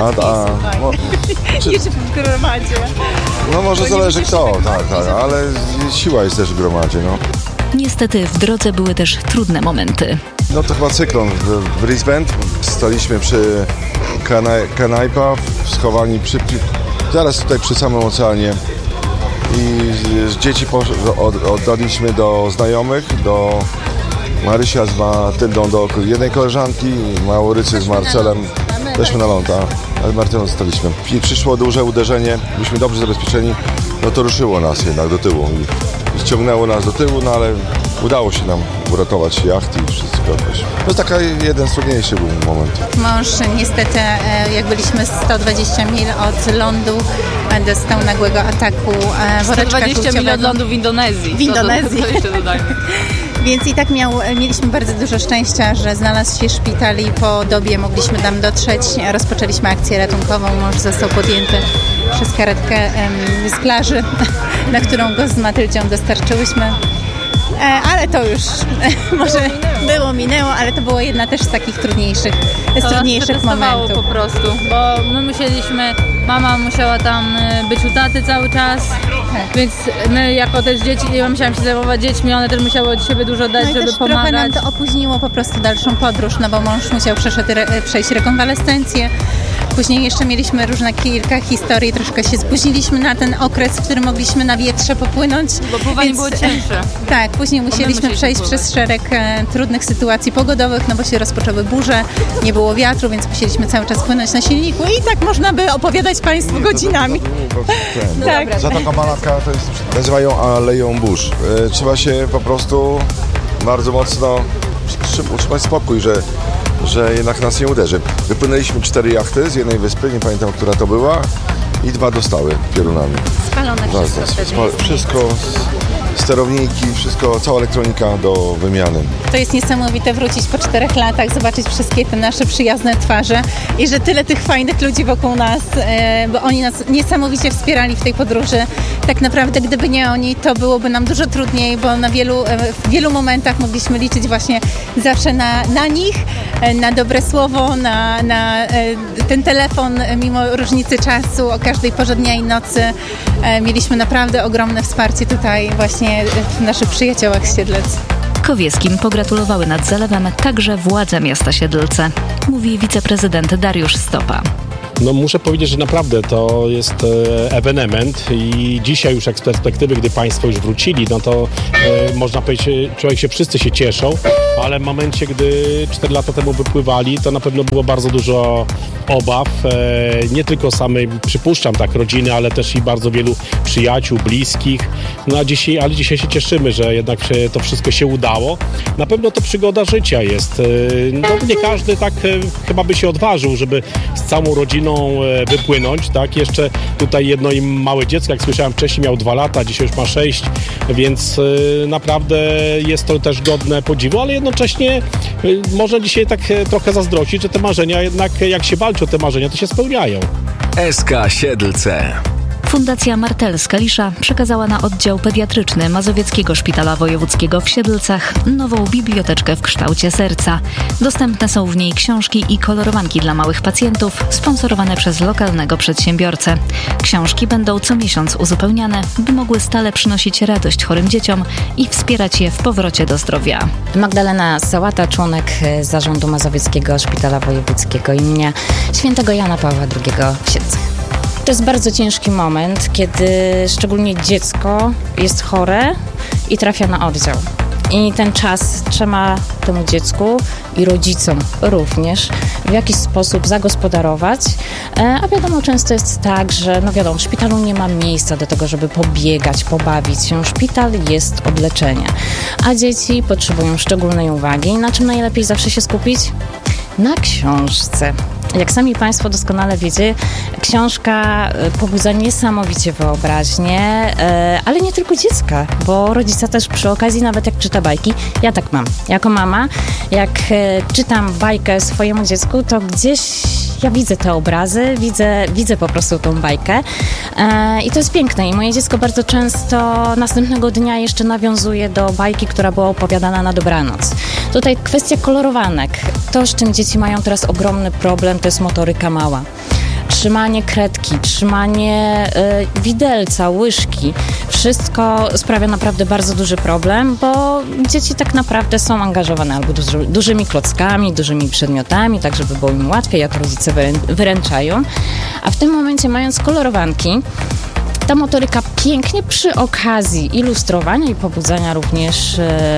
w gromadzie. Może zależy kto, tak, ale siła jest też w gromadzie, Niestety w drodze były też trudne momenty. To chyba cyklon w Brisbane. Staliśmy przy Kanaipa, schowani zaraz tutaj przy samym oceanie i dzieci oddaliśmy do znajomych, do Marysia z Matyldą do jednej koleżanki, Maurycy z Marcelem też na ląd, ale Martylą zostaliśmy. I przyszło duże uderzenie, byliśmy dobrze zabezpieczeni, to ruszyło nas jednak do tyłu i ściągnęło nas do tyłu, ale udało się nam uratować jacht i wszystko. To jest jeden z trudniejszych momentów. Mąż niestety, jak byliśmy 120 mil od lądu, dostał nagłego ataku woreczka 120 mil od lądu w Indonezji. W Indonezji. To jeszcze dodajmy. Więc i tak mieliśmy bardzo dużo szczęścia, że znalazł się szpital i po dobie mogliśmy tam dotrzeć. Rozpoczęliśmy akcję ratunkową. Mąż został podjęty przez karetkę z plaży, na którą go z Matyldzią dostarczyłyśmy. Ale to już może minęło, ale to było jedna też z takich trudniejszych momentów. Po prostu, bo my mama musiała tam być u taty cały czas, więc my jako też dzieci, ja musiałam się zajmować dziećmi, one też musiały od siebie dużo dać, żeby pomagać. Trochę nam to opóźniło po prostu dalszą podróż, bo mąż musiał przejść rekonwalescencję, Później jeszcze mieliśmy kilka historii, troszkę się spóźniliśmy na ten okres, w którym mogliśmy na wietrze popłynąć. Bo pływanie było cięższe. Tak, później musieliśmy przejść przez szereg trudnych sytuacji pogodowych, no bo się rozpoczęły burze, nie było wiatru, więc musieliśmy cały czas płynąć na silniku i tak można by opowiadać Państwu godzinami. Tak. Zatoka Malacka to jest, nazywają Aleją Burz. Trzeba się po prostu bardzo mocno utrzymać spokój, że jednak nas nie uderzy. Wypłynęliśmy 4 jachty z jednej wyspy, nie pamiętam, która to była, i 2 dostały piorunami. Spalone wszystko, sterowniki, wszystko, cała elektronika do wymiany. To jest niesamowite wrócić po 4 latach, zobaczyć wszystkie te nasze przyjazne twarze i że tyle tych fajnych ludzi wokół nas, bo oni nas niesamowicie wspierali w tej podróży. Tak naprawdę, gdyby nie oni, to byłoby nam dużo trudniej, bo w wielu momentach mogliśmy liczyć właśnie zawsze na nich, na dobre słowo, na ten telefon mimo różnicy czasu, o każdej porze dnia i nocy. Mieliśmy naprawdę ogromne wsparcie tutaj właśnie w naszych przyjaciołach z Siedlec. Kowieskim pogratulowały nad zalewem także władze miasta Siedlce, mówi wiceprezydent Dariusz Stopa. No muszę powiedzieć, że naprawdę to jest ewenement i dzisiaj już jak z perspektywy, gdy Państwo już wrócili, no to można powiedzieć, wszyscy się cieszą, ale w momencie, gdy 4 lata temu wypływali, to na pewno było bardzo dużo obaw, nie tylko samej, przypuszczam tak, rodziny, ale też i bardzo wielu przyjaciół, bliskich, no ale dzisiaj się cieszymy, że jednak to wszystko się udało. Na pewno to przygoda życia jest. No nie każdy tak chyba by się odważył, żeby z całą rodziną wypłynąć, tak? Jeszcze tutaj jedno i małe dziecko, jak słyszałem wcześniej, miał 2 lata, dzisiaj już ma 6, więc naprawdę jest to też godne podziwu, ale jednocześnie można dzisiaj tak trochę zazdrościć, że te marzenia jednak, jak się walczy o te marzenia, to się spełniają. SK Siedlce. Fundacja Martel-Skalisza przekazała na oddział pediatryczny Mazowieckiego Szpitala Wojewódzkiego w Siedlcach nową biblioteczkę w kształcie serca. Dostępne są w niej książki i kolorowanki dla małych pacjentów, sponsorowane przez lokalnego przedsiębiorcę. Książki będą co miesiąc uzupełniane, by mogły stale przynosić radość chorym dzieciom i wspierać je w powrocie do zdrowia. Magdalena Sałata, członek Zarządu Mazowieckiego Szpitala Wojewódzkiego imienia Świętego Jana Pawła II w Siedlcach. To jest bardzo ciężki moment, kiedy szczególnie dziecko jest chore i trafia na oddział. I ten czas trzeba temu dziecku i rodzicom również w jakiś sposób zagospodarować. A wiadomo, często jest tak, że w szpitalu nie ma miejsca do tego, żeby pobiegać, pobawić się. Szpital jest od leczenia, a dzieci potrzebują szczególnej uwagi. Na czym najlepiej zawsze się skupić? Na książce. Jak sami Państwo doskonale wiecie, książka pobudza niesamowicie wyobraźnię, ale nie tylko dziecka, bo rodzica też przy okazji, nawet jak czyta bajki, ja tak mam. Jako mama, jak czytam bajkę swojemu dziecku, to gdzieś ja widzę te obrazy, widzę po prostu tą bajkę i to jest piękne. I moje dziecko bardzo często następnego dnia jeszcze nawiązuje do bajki, która była opowiadana na dobranoc. Tutaj kwestia kolorowanek. To, z czym dzieci mają teraz ogromny problem, to jest motoryka mała. Trzymanie kredki, trzymanie widelca, łyżki. Wszystko sprawia naprawdę bardzo duży problem, bo dzieci tak naprawdę są angażowane albo dużymi klockami, dużymi przedmiotami, tak żeby było im łatwiej, jak rodzice wyręczają. A w tym momencie, mając kolorowanki, ta motoryka pięknie przy okazji ilustrowania i pobudzania również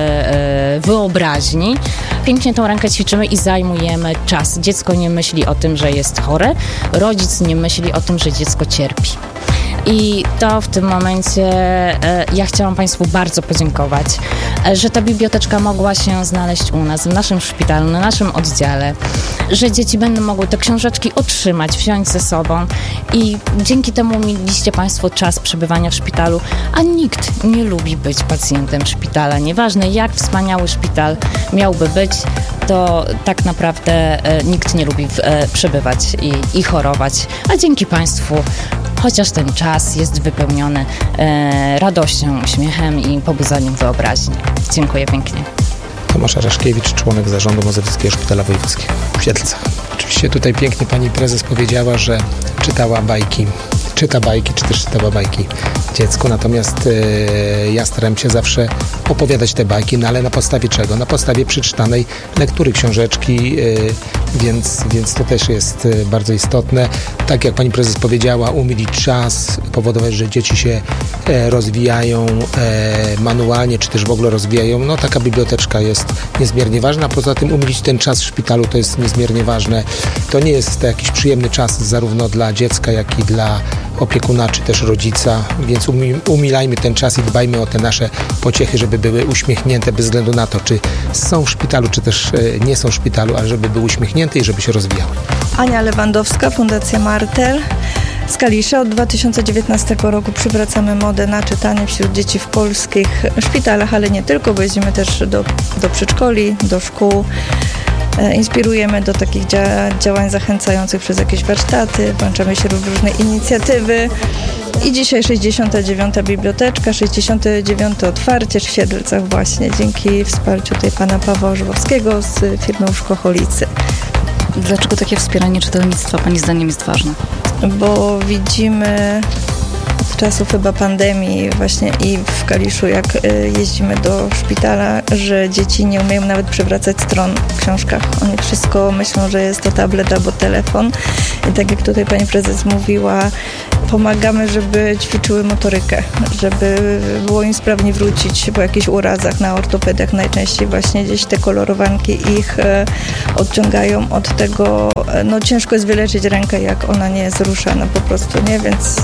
wyobraźni, pięknie tą rękę ćwiczymy i zajmujemy czas. Dziecko nie myśli o tym, że jest chore, rodzic nie myśli o tym, że dziecko cierpi. I to w tym momencie ja chciałam Państwu bardzo podziękować, że ta biblioteczka mogła się znaleźć u nas, w naszym szpitalu, na naszym oddziale, że dzieci będą mogły te książeczki otrzymać, wziąć ze sobą i dzięki temu mieliście Państwo czas przebywania w szpitalu, a nikt nie lubi być pacjentem szpitala. Nieważne, jak wspaniały szpital miałby być, to tak naprawdę nikt nie lubi przebywać i chorować, a dzięki Państwu chociaż ten czas jest wypełniony radością, uśmiechem i pobudzaniem wyobraźni. Dziękuję pięknie. Tomasz Araszkiewicz, członek Zarządu Mazowieckiego Szpitala Wojewódzkiego w Siedlcach. Oczywiście tutaj pięknie pani prezes powiedziała, że czyta bajki, czy też czytała bajki dziecku, natomiast ja starałem się zawsze opowiadać te bajki, no ale na podstawie czego? Na podstawie przeczytanej lektury książeczki więc to też jest bardzo istotne. Tak jak pani prezes powiedziała, umilić czas, powodować, że dzieci się rozwijają manualnie, czy też w ogóle rozwijają. No taka biblioteczka jest niezmiernie ważna. Poza tym umilić ten czas w szpitalu to jest niezmiernie ważne. To nie jest jakiś przyjemny czas zarówno dla dziecka, jak i dla opiekuna, czy też rodzica, więc umilajmy ten czas i dbajmy o te nasze pociechy, żeby były uśmiechnięte bez względu na to, czy są w szpitalu, czy też nie są w szpitalu, ale żeby były uśmiechnięte i żeby się rozwijały. Ania Lewandowska, Fundacja Martel z Kalisza. Od 2019 roku przywracamy modę na czytanie wśród dzieci w polskich szpitalach, ale nie tylko, bo jeździmy też do przedszkoli, do szkół. Inspirujemy do takich działań zachęcających przez jakieś warsztaty, włączamy się w różne inicjatywy. I dzisiaj 69. biblioteczka, 69. otwarcie w Siedlcach właśnie, dzięki wsparciu tej pana Pawła Orzechowskiego z firmy Łóżko-Holicy. Dlaczego takie wspieranie czytelnictwa pani zdaniem jest ważne? Bo widzimy od czasu chyba pandemii właśnie i w Kaliszu, jak jeździmy do szpitala, że dzieci nie umieją nawet przewracać stron w książkach. Oni wszystko myślą, że jest to tablet albo telefon. I tak jak tutaj pani prezes mówiła, pomagamy, żeby ćwiczyły motorykę, żeby było im sprawnie wrócić po jakichś urazach na ortopediach. Najczęściej właśnie gdzieś te kolorowanki ich odciągają od tego, no ciężko jest wyleczyć rękę, jak ona nie jest ruszana po prostu, nie? Więc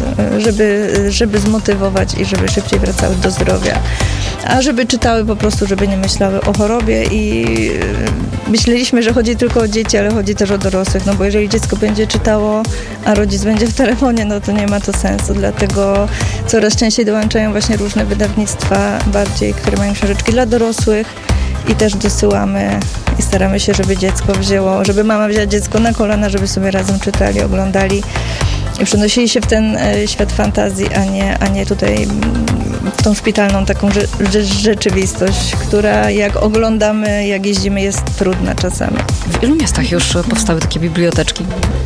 żeby zmotywować i żeby szybciej wracały do zdrowia. A żeby czytały po prostu, żeby nie myślały o chorobie i myśleliśmy, że chodzi tylko o dzieci, ale chodzi też o dorosłych, no bo jeżeli dziecko będzie czytało, a rodzic będzie w telefonie, no to nie ma to sensu, dlatego coraz częściej dołączają właśnie różne wydawnictwa bardziej, które mają książeczki dla dorosłych i też dosyłamy i staramy się, żeby mama wzięła dziecko na kolana, żeby sobie razem czytali, oglądali i przenosili się w ten świat fantazji, a nie tutaj w tą szpitalną taką rzeczywistość, która jak oglądamy, jak jeździmy, jest trudna czasami. W ilu miastach już powstały takie biblioteczki?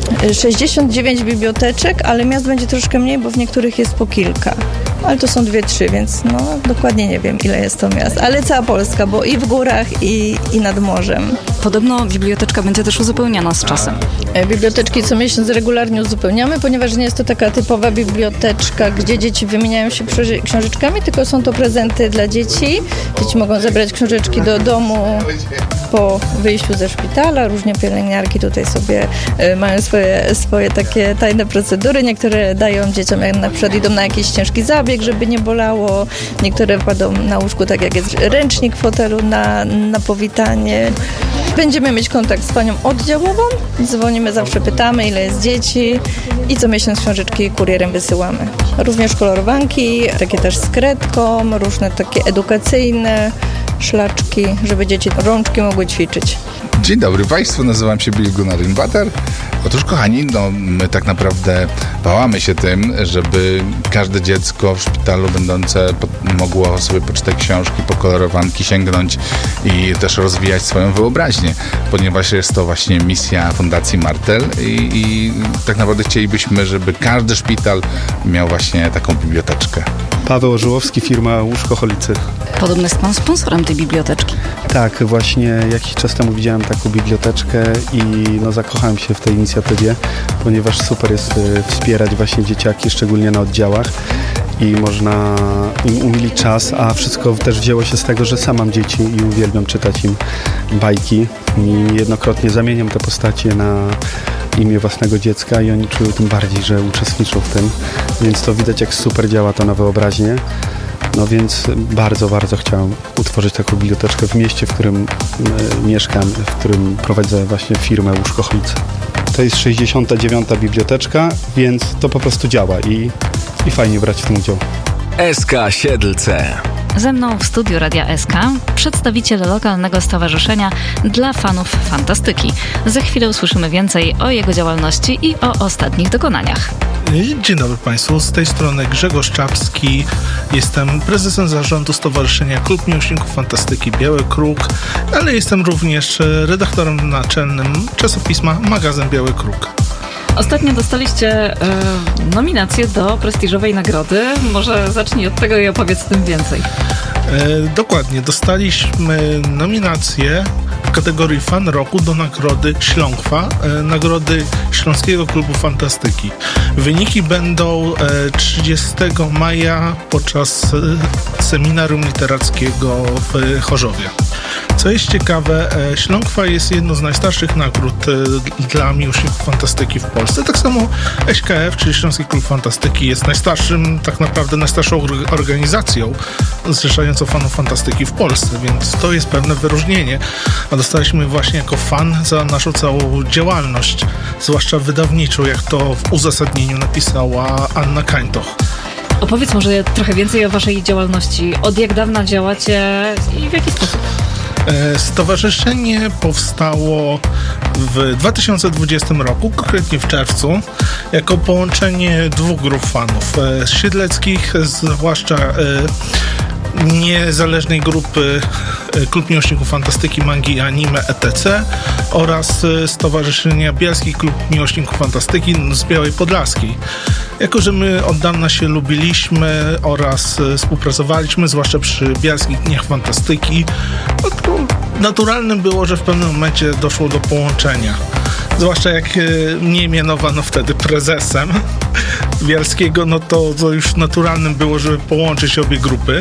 69 biblioteczek, ale miast będzie troszkę mniej, bo w niektórych jest po kilka. Ale to są 2-3, więc no dokładnie nie wiem, ile jest to miast. Ale cała Polska, bo i w górach, i nad morzem. Podobno biblioteczka będzie też uzupełniana z czasem. Biblioteczki co miesiąc regularnie uzupełniamy, ponieważ nie jest to taka typowa biblioteczka, gdzie dzieci wymieniają się książeczkami, tylko są to prezenty dla dzieci. Dzieci mogą zabrać książeczki do domu po wyjściu ze szpitala. Różnie pielęgniarki tutaj sobie mają swoje takie tajne procedury. Niektóre dają dzieciom, jak na przykład idą na jakiś ciężki zabieg, żeby nie bolało. Niektóre wkładą na łóżku, tak jak jest ręcznik w fotelu na powitanie. Będziemy mieć kontakt z panią oddziałową. Dzwonimy, zawsze pytamy, ile jest dzieci i co miesiąc książeczki kurierem wysyłamy. Również kolorowanki, takie też z kredką, różne takie edukacyjne szlaczki, żeby dzieci rączki mogły ćwiczyć. Dzień dobry Państwu, nazywam się Bill Gunnar Rinbater. Otóż kochani, my tak naprawdę bałamy się tym, żeby każde dziecko w szpitalu będące mogło sobie poczytać książki, pokolorowanki, sięgnąć i też rozwijać swoją wyobraźnię, ponieważ jest to właśnie misja Fundacji Martel i tak naprawdę chcielibyśmy, żeby każdy szpital miał właśnie taką biblioteczkę. Paweł Orzechowski, firma Łóżko-Holicy. Podobno jest pan sponsorem tej biblioteczki. Tak, właśnie jakiś czas temu widziałem taką biblioteczkę i zakochałem się w tej inicjatywie, ponieważ super jest wspierać właśnie dzieciaki, szczególnie na oddziałach i można im umilić czas, a wszystko też wzięło się z tego, że sam mam dzieci i uwielbiam czytać im bajki i jednokrotnie zamieniam te postacie na imię własnego dziecka i oni czują tym bardziej, że uczestniczą w tym, więc to widać, jak super działa to na wyobraźnię. No więc bardzo, bardzo chciałem utworzyć taką biblioteczkę w mieście, w którym mieszkam, w którym prowadzę właśnie firmę Łóżko-Holicy. To jest 69. biblioteczka, więc to po prostu działa i fajnie brać w tym udział. SK Siedlce. Ze mną w studiu Radia SK przedstawiciel lokalnego stowarzyszenia dla fanów fantastyki. Za chwilę usłyszymy więcej o jego działalności i o ostatnich dokonaniach. Dzień dobry Państwu, z tej strony Grzegorz Czapski. Jestem prezesem zarządu Stowarzyszenia Klub Miłośników Fantastyki Biały Kruk, ale jestem również redaktorem naczelnym czasopisma Magazyn Biały Kruk. Ostatnio dostaliście nominację do prestiżowej nagrody. Może zacznij od tego i opowiedz o tym więcej. Dokładnie, dostaliśmy nominację kategorii Fan Roku do nagrody Śląkwa, nagrody Śląskiego Klubu Fantastyki. Wyniki będą 30 maja podczas seminarium literackiego w Chorzowie. Co jest ciekawe, Śląkwa jest jedną z najstarszych nagród dla miłośników fantastyki w Polsce. Tak samo SKF, czyli Śląski Klub Fantastyki, jest tak naprawdę najstarszą organizacją zrzeszającą fanów fantastyki w Polsce, więc to jest pewne wyróżnienie. A dostaliśmy właśnie jako fan za naszą całą działalność, zwłaszcza wydawniczą, jak to w uzasadnieniu napisała Anna Kańtoch. Opowiedz może trochę więcej o waszej działalności. Od jak dawna działacie i w jaki sposób? Stowarzyszenie powstało w 2020 roku, konkretnie w czerwcu, jako połączenie dwóch grup fanów siedleckich, zwłaszcza niezależnej grupy Klub Miłośników Fantastyki, Mangi i Anime etc. oraz Stowarzyszenia Bielski Klub Miłośników Fantastyki z Białej Podlaskiej. Jako że my od dawna się lubiliśmy oraz współpracowaliśmy, zwłaszcza przy Bielskich Dniach Fantastyki, naturalnym było, że w pewnym momencie doszło do połączenia. Zwłaszcza jak mnie mianowano wtedy prezesem Bielskiego, no to już naturalnym było, żeby połączyć obie grupy.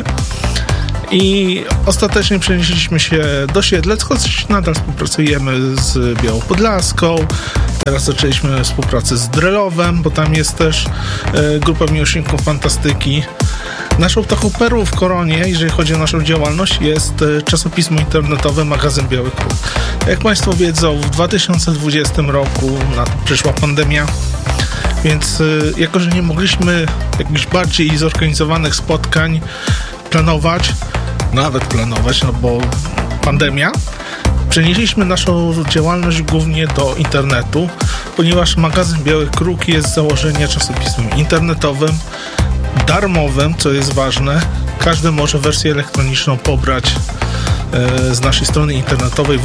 I ostatecznie przenieśliśmy się do Siedlec, choć nadal współpracujemy z Białą Podlaską. Teraz zaczęliśmy współpracę z Drelowem, bo tam jest też grupa miłośników fantastyki. Naszą taką perłą w koronie, jeżeli chodzi o naszą działalność, jest czasopismo internetowe Magazyn Biały Kruk. Jak Państwo wiedzą, w 2020 roku przyszła pandemia, więc jako że nie mogliśmy jakichś bardziej zorganizowanych spotkań planować, no bo pandemia, przenieśliśmy naszą działalność głównie do internetu, ponieważ Magazyn Biały Kruk jest z założenia czasopismem internetowym, darmowym, co jest ważne. Każdy może wersję elektroniczną pobrać z naszej strony internetowej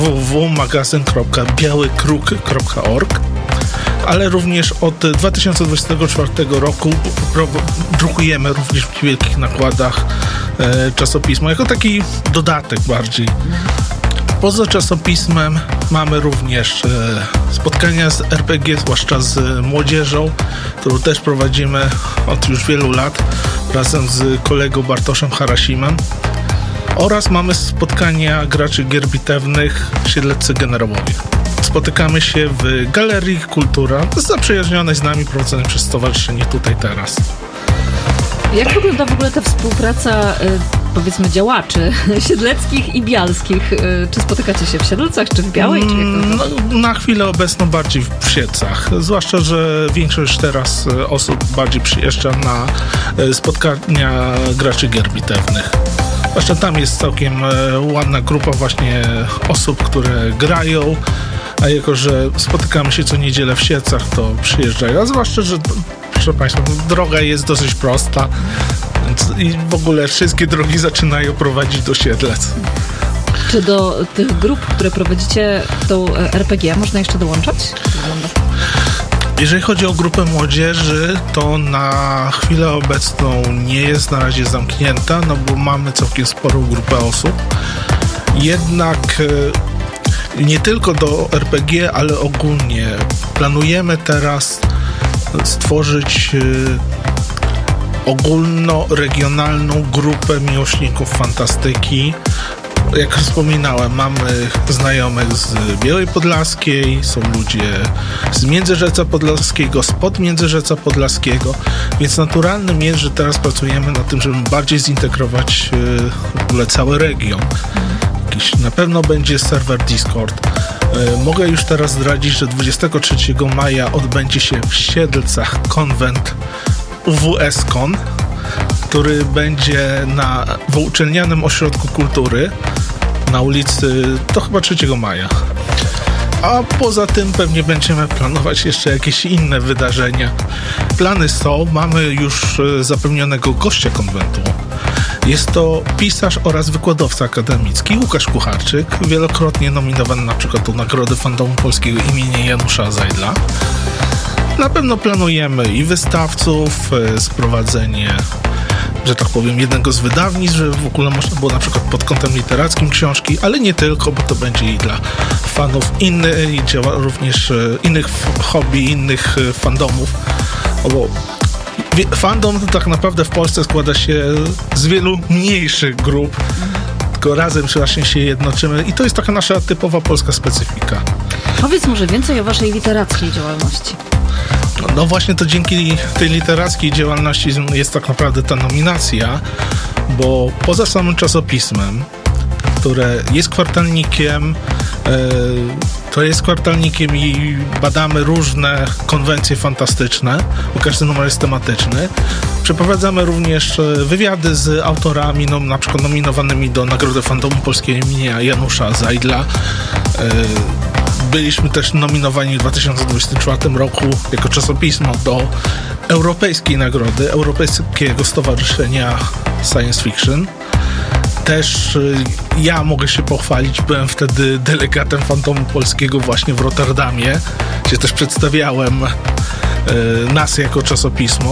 www.magazyn.białykruk.org, ale również od 2024 roku drukujemy również w wielkich nakładach czasopismo, jako taki dodatek bardziej. Poza czasopismem mamy również spotkania z RPG, zwłaszcza z młodzieżą, którą też prowadzimy od już wielu lat razem z kolegą Bartoszem Harasimem. Oraz mamy spotkania graczy gier bitewnych Siedleccy Generałowie. Spotykamy się w Galerii Kultura, zaprzyjaźnionej z nami, prowadzonej przez Stowarzyszenie Tutaj Teraz. Jak wygląda w ogóle ta współpraca, powiedzmy, działaczy siedleckich i bialskich? Czy spotykacie się w Siedlcach, czy w Białej? Czy na chwilę obecną bardziej w Siedlcach. Zwłaszcza, że większość teraz osób bardziej przyjeżdża na spotkania graczy gier bitewnych. Zwłaszcza tam jest całkiem ładna grupa właśnie osób, które grają, a jako że spotykamy się co niedzielę w Siedlcach, to przyjeżdżają. A zwłaszcza, że proszę Państwa, droga jest dosyć prosta i w ogóle wszystkie drogi zaczynają prowadzić do Siedlec. Czy do tych grup, które prowadzicie tą RPG, można jeszcze dołączać? Jeżeli chodzi o grupę młodzieży, to na chwilę obecną nie jest na razie zamknięta, no bo mamy całkiem sporą grupę osób. Jednak nie tylko do RPG, ale ogólnie planujemy teraz stworzyć ogólnoregionalną grupę miłośników fantastyki. Jak wspominałem, mamy znajomych z Białej Podlaskiej, są ludzie z Międzyrzeca Podlaskiego, spod Międzyrzeca Podlaskiego, więc naturalnym jest, że teraz pracujemy nad tym, żeby bardziej zintegrować w ogóle cały region. Na pewno będzie serwer Discord. Mogę już teraz zdradzić, że 23 maja odbędzie się w Siedlcach konwent UWS-Kon, który będzie w Uczelnianym Ośrodku Kultury na ulicy, to chyba 3 maja. A poza tym pewnie będziemy planować jeszcze jakieś inne wydarzenia. Plany są, mamy już zapewnionego gościa konwentu. Jest to pisarz oraz wykładowca akademicki Łukasz Kucharczyk, wielokrotnie nominowany na przykład do Nagrody Fandomu Polskiego imienia Janusza Zajdla. Na pewno planujemy i wystawców, sprowadzenie że tak powiem, jednego z wydawnictw, że w ogóle można było na przykład pod kątem literackim książki, ale nie tylko, bo to będzie i dla fanów również innych hobby, innych fandomów, bo fandom to tak naprawdę w Polsce składa się z wielu mniejszych grup, tylko razem właśnie się jednoczymy i to jest taka nasza typowa polska specyfika. Powiedz może więcej o waszej literackiej działalności. No właśnie to dzięki tej literackiej działalności jest tak naprawdę ta nominacja, bo poza samym czasopismem, które jest kwartalnikiem, i badamy różne konwencje fantastyczne, bo każdy numer jest tematyczny. Przeprowadzamy również wywiady z autorami, na przykład nominowanymi do Nagrody Fandomu Polskiego imienia Janusza Zajdla. Byliśmy też nominowani w 2024 roku jako czasopismo do Europejskiej Nagrody, Europejskiego Stowarzyszenia Science Fiction. Też ja mogę się pochwalić, byłem wtedy delegatem Fandomu Polskiego właśnie w Rotterdamie, gdzie też przedstawiałem nas jako czasopismo.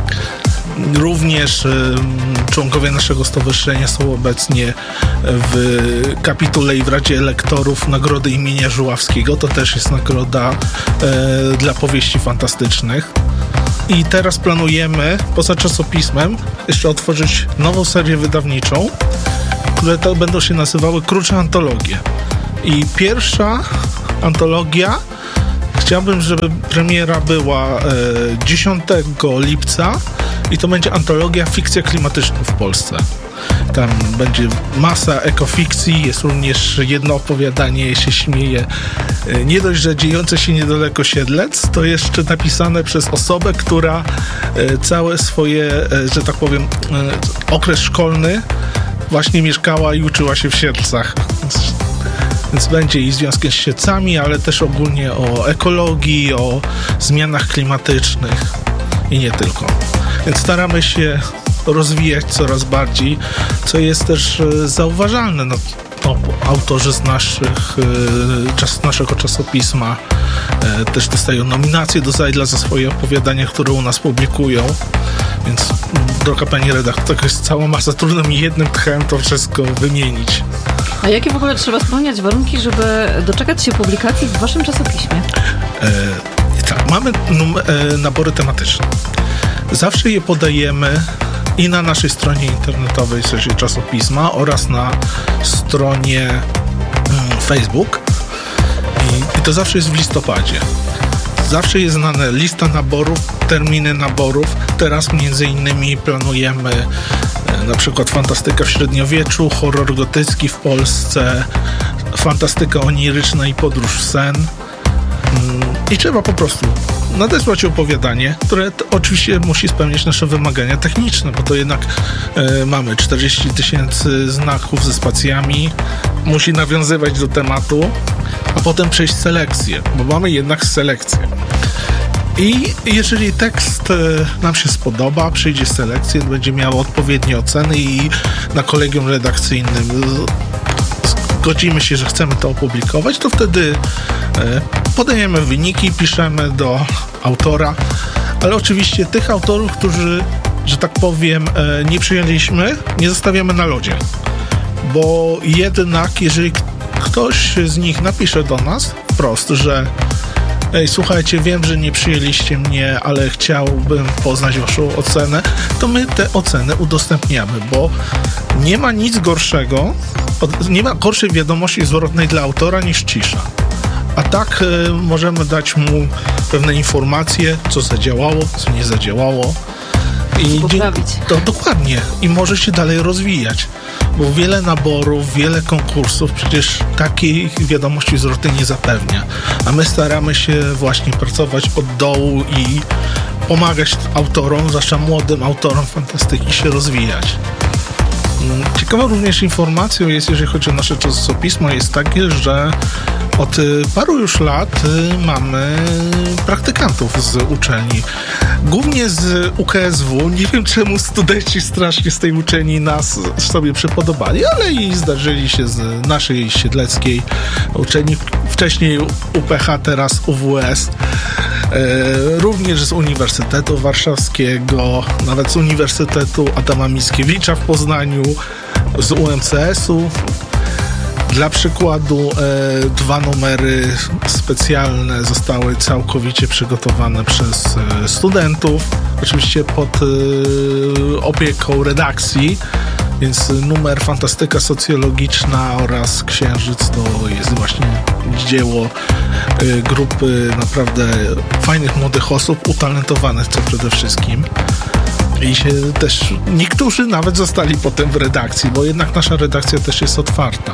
Również członkowie naszego stowarzyszenia są obecnie w kapitule i w Radzie Lektorów Nagrody imienia Żuławskiego. To też jest nagroda dla powieści fantastycznych. I teraz planujemy, poza czasopismem, jeszcze otworzyć nową serię wydawniczą, które to będą się nazywały Krótsze Antologie. I pierwsza antologia, chciałbym, żeby premiera była 10 lipca i to będzie antologia Fikcja klimatyczna w Polsce. Tam będzie masa ekofikcji, jest również jedno opowiadanie, się śmieje. Nie dość, że dziejące się niedaleko Siedlec, to jeszcze napisane przez osobę, która całe swoje, że tak powiem, okres szkolny właśnie mieszkała i uczyła się w Siedlcach. Więc będzie i związkiem z Siedlcami, ale też ogólnie o ekologii, o zmianach klimatycznych i nie tylko. Więc staramy się rozwijać coraz bardziej, co jest też zauważalne. Autorzy z naszego czasopisma też dostają nominacje do Zajdla za swoje opowiadania, które u nas publikują. Więc, droga pani redaktor, to jest cała masa, trudno mi jednym tchem to wszystko wymienić. A jakie w ogóle trzeba spełniać warunki, żeby doczekać się publikacji w waszym czasopiśmie? Tak, mamy nabory tematyczne. Zawsze je podajemy i na naszej stronie internetowej, w sensie czasopisma, oraz na stronie Facebook. I to zawsze jest w listopadzie. Zawsze jest znana lista naborów, terminy naborów. Teraz między innymi planujemy na przykład fantastyka w średniowieczu, horror gotycki w Polsce, fantastyka oniryczna i podróż w sen. I trzeba po prostu nadesłać opowiadanie, które oczywiście musi spełniać nasze wymagania techniczne, bo to jednak mamy 40 000 znaków ze spacjami, musi nawiązywać do tematu, a potem przejść selekcję, bo mamy jednak selekcję. I jeżeli tekst nam się spodoba, przyjdzie selekcję, będzie miał odpowiednie oceny i na kolegium redakcyjnym zgodzimy się, że chcemy to opublikować, to wtedy podajemy wyniki, piszemy do autora, ale oczywiście tych autorów, którzy, że tak powiem, nie przyjęliśmy, nie zostawiamy na lodzie, bo jednak jeżeli ktoś z nich napisze do nas wprost, że słuchajcie, wiem, że nie przyjęliście mnie, ale chciałbym poznać waszą ocenę, to my te oceny udostępniamy, bo nie ma nic gorszego, nie ma gorszej wiadomości zwrotnej dla autora niż cisza. A tak możemy dać mu pewne informacje, co zadziałało, co nie zadziałało. I to dokładnie. I może się dalej rozwijać. Bo wiele naborów, wiele konkursów przecież takiej wiadomości zwrotnej nie zapewnia. A my staramy się właśnie pracować od dołu i pomagać autorom, zwłaszcza młodym autorom fantastyki, się rozwijać. Ciekawą również informacją jest, jeżeli chodzi o nasze czasopismo, jest takie, że od paru już lat mamy praktykantów z uczelni. Głównie z UKSW. Nie wiem, czemu studenci strasznie z tej uczelni nas sobie przypodobali, ale i zdarzyli się z naszej siedleckiej uczelni. Wcześniej UPH, teraz UWS. również z Uniwersytetu Warszawskiego, nawet z Uniwersytetu Adama Mickiewicza w Poznaniu, z UMCS-u. Dla przykładu 2 numery specjalne zostały całkowicie przygotowane przez studentów, oczywiście pod opieką redakcji, więc numer Fantastyka Socjologiczna oraz Księżyc to jest właśnie dzieło grupy naprawdę fajnych młodych osób, utalentowanych co przede wszystkim. I się też niektórzy nawet zostali potem w redakcji, bo jednak nasza redakcja też jest otwarta.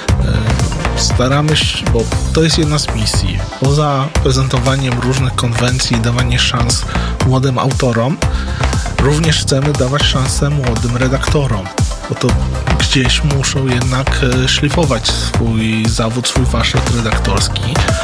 Staramy się, bo to jest jedna z misji. Poza prezentowaniem różnych konwencji i dawanie szans młodym autorom, również chcemy dawać szansę młodym redaktorom, bo to gdzieś muszą jednak szlifować swój zawód, swój warsztat redaktorski,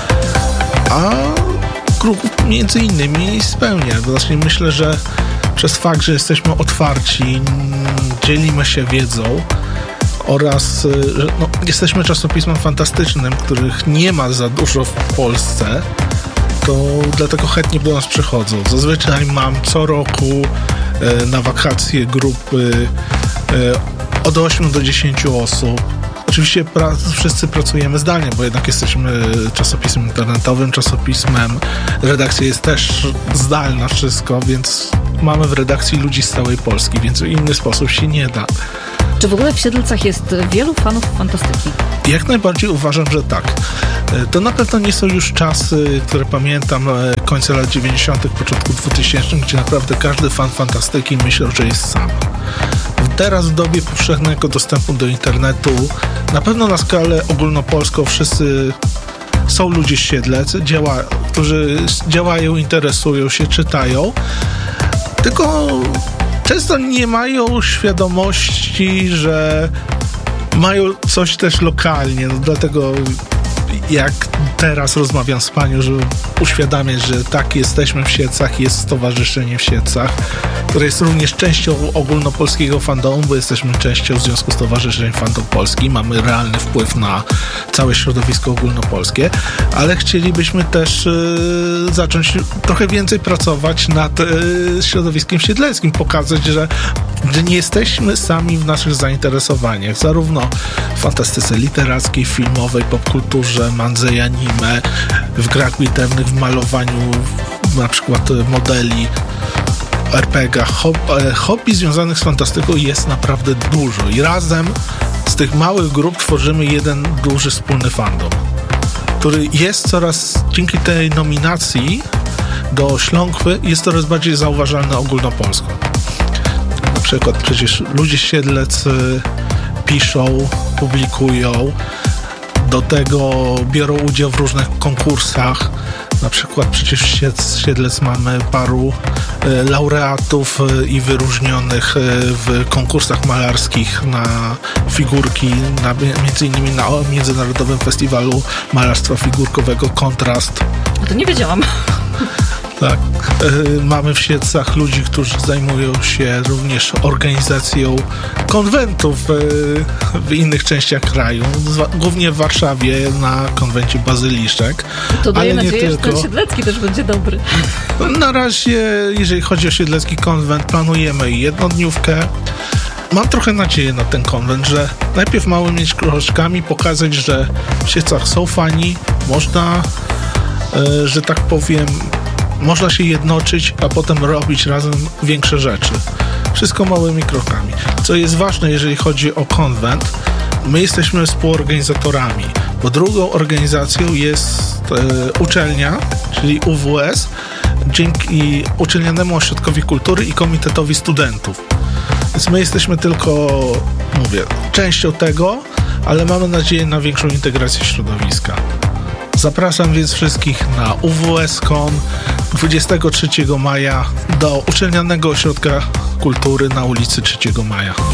a kruk między innymi spełnia. Właśnie myślę, że przez fakt, że jesteśmy otwarci, dzielimy się wiedzą oraz że jesteśmy czasopismem fantastycznym, których nie ma za dużo w Polsce, to dlatego chętnie do nas przychodzą. Zazwyczaj mam co roku na wakacje grupy od 8 do 10 osób. Oczywiście wszyscy pracujemy zdalnie, bo jednak jesteśmy czasopismem internetowym, czasopismem, redakcja jest też zdalna, wszystko, więc mamy w redakcji ludzi z całej Polski, więc w inny sposób się nie da. Czy w ogóle w Siedlcach jest wielu fanów fantastyki? Jak najbardziej uważam, że tak. To na pewno nie są już czasy, które pamiętam, końca lat 90., początku 2000, gdzie naprawdę każdy fan fantastyki myślał, że jest sam. Teraz w dobie powszechnego dostępu do internetu, na pewno na skalę ogólnopolską wszyscy są ludzie z Siedlec, którzy działają, interesują się, czytają, tylko często nie mają świadomości, że mają coś też lokalnie, dlatego jak teraz rozmawiam z panią, żeby uświadamiać, że tak, jesteśmy w Siedlcach, jest stowarzyszenie w Siedlcach, które jest również częścią ogólnopolskiego fandomu, bo jesteśmy częścią Związku Stowarzyszeń Fandom Polski, mamy realny wpływ na całe środowisko ogólnopolskie, ale chcielibyśmy też zacząć trochę więcej pracować nad środowiskiem siedleckim, pokazać, że nie jesteśmy sami w naszych zainteresowaniach, zarówno w fantastyce literackiej, filmowej, popkulturze, mandze i anime, w grach bitewnych, w malowaniu na przykład modeli, RPG-ach. Hobby związanych z fantastyką jest naprawdę dużo i razem z tych małych grup tworzymy jeden duży wspólny fandom, który jest dzięki tej nominacji do Śląkwy jest coraz bardziej zauważalny ogólnopolsko. Na przykład przecież ludzie z Siedlec piszą, publikują, do tego biorą udział w różnych konkursach. Na przykład przecież w Siedlec mamy paru laureatów i wyróżnionych w konkursach malarskich na figurki, między innymi na Międzynarodowym Festiwalu Malarstwa Figurkowego Kontrast. A to nie wiedziałam. Tak. Mamy w Siedlcach ludzi, którzy zajmują się również organizacją konwentów w innych częściach kraju, głównie w Warszawie na konwencie Bazyliszek. To daję nadzieję, że ten siedlecki też będzie dobry. Na razie, jeżeli chodzi o siedlecki konwent, planujemy jednodniówkę. Mam trochę nadzieję na ten konwent, że najpierw małymi kroczkami pokazać, że w Siedlcach są fani, można, że tak powiem, można się jednoczyć, a potem robić razem większe rzeczy. Wszystko małymi krokami. Co jest ważne, jeżeli chodzi o konwent, my jesteśmy współorganizatorami, bo drugą organizacją jest uczelnia, czyli UWS, dzięki Uczelnianemu Ośrodkowi Kultury i Komitetowi Studentów. Więc my jesteśmy tylko, częścią tego, ale mamy nadzieję na większą integrację środowiska. Zapraszam więc wszystkich na UWS-Con 23 maja do Uczelnianego Ośrodka Kultury na ulicy 3 Maja.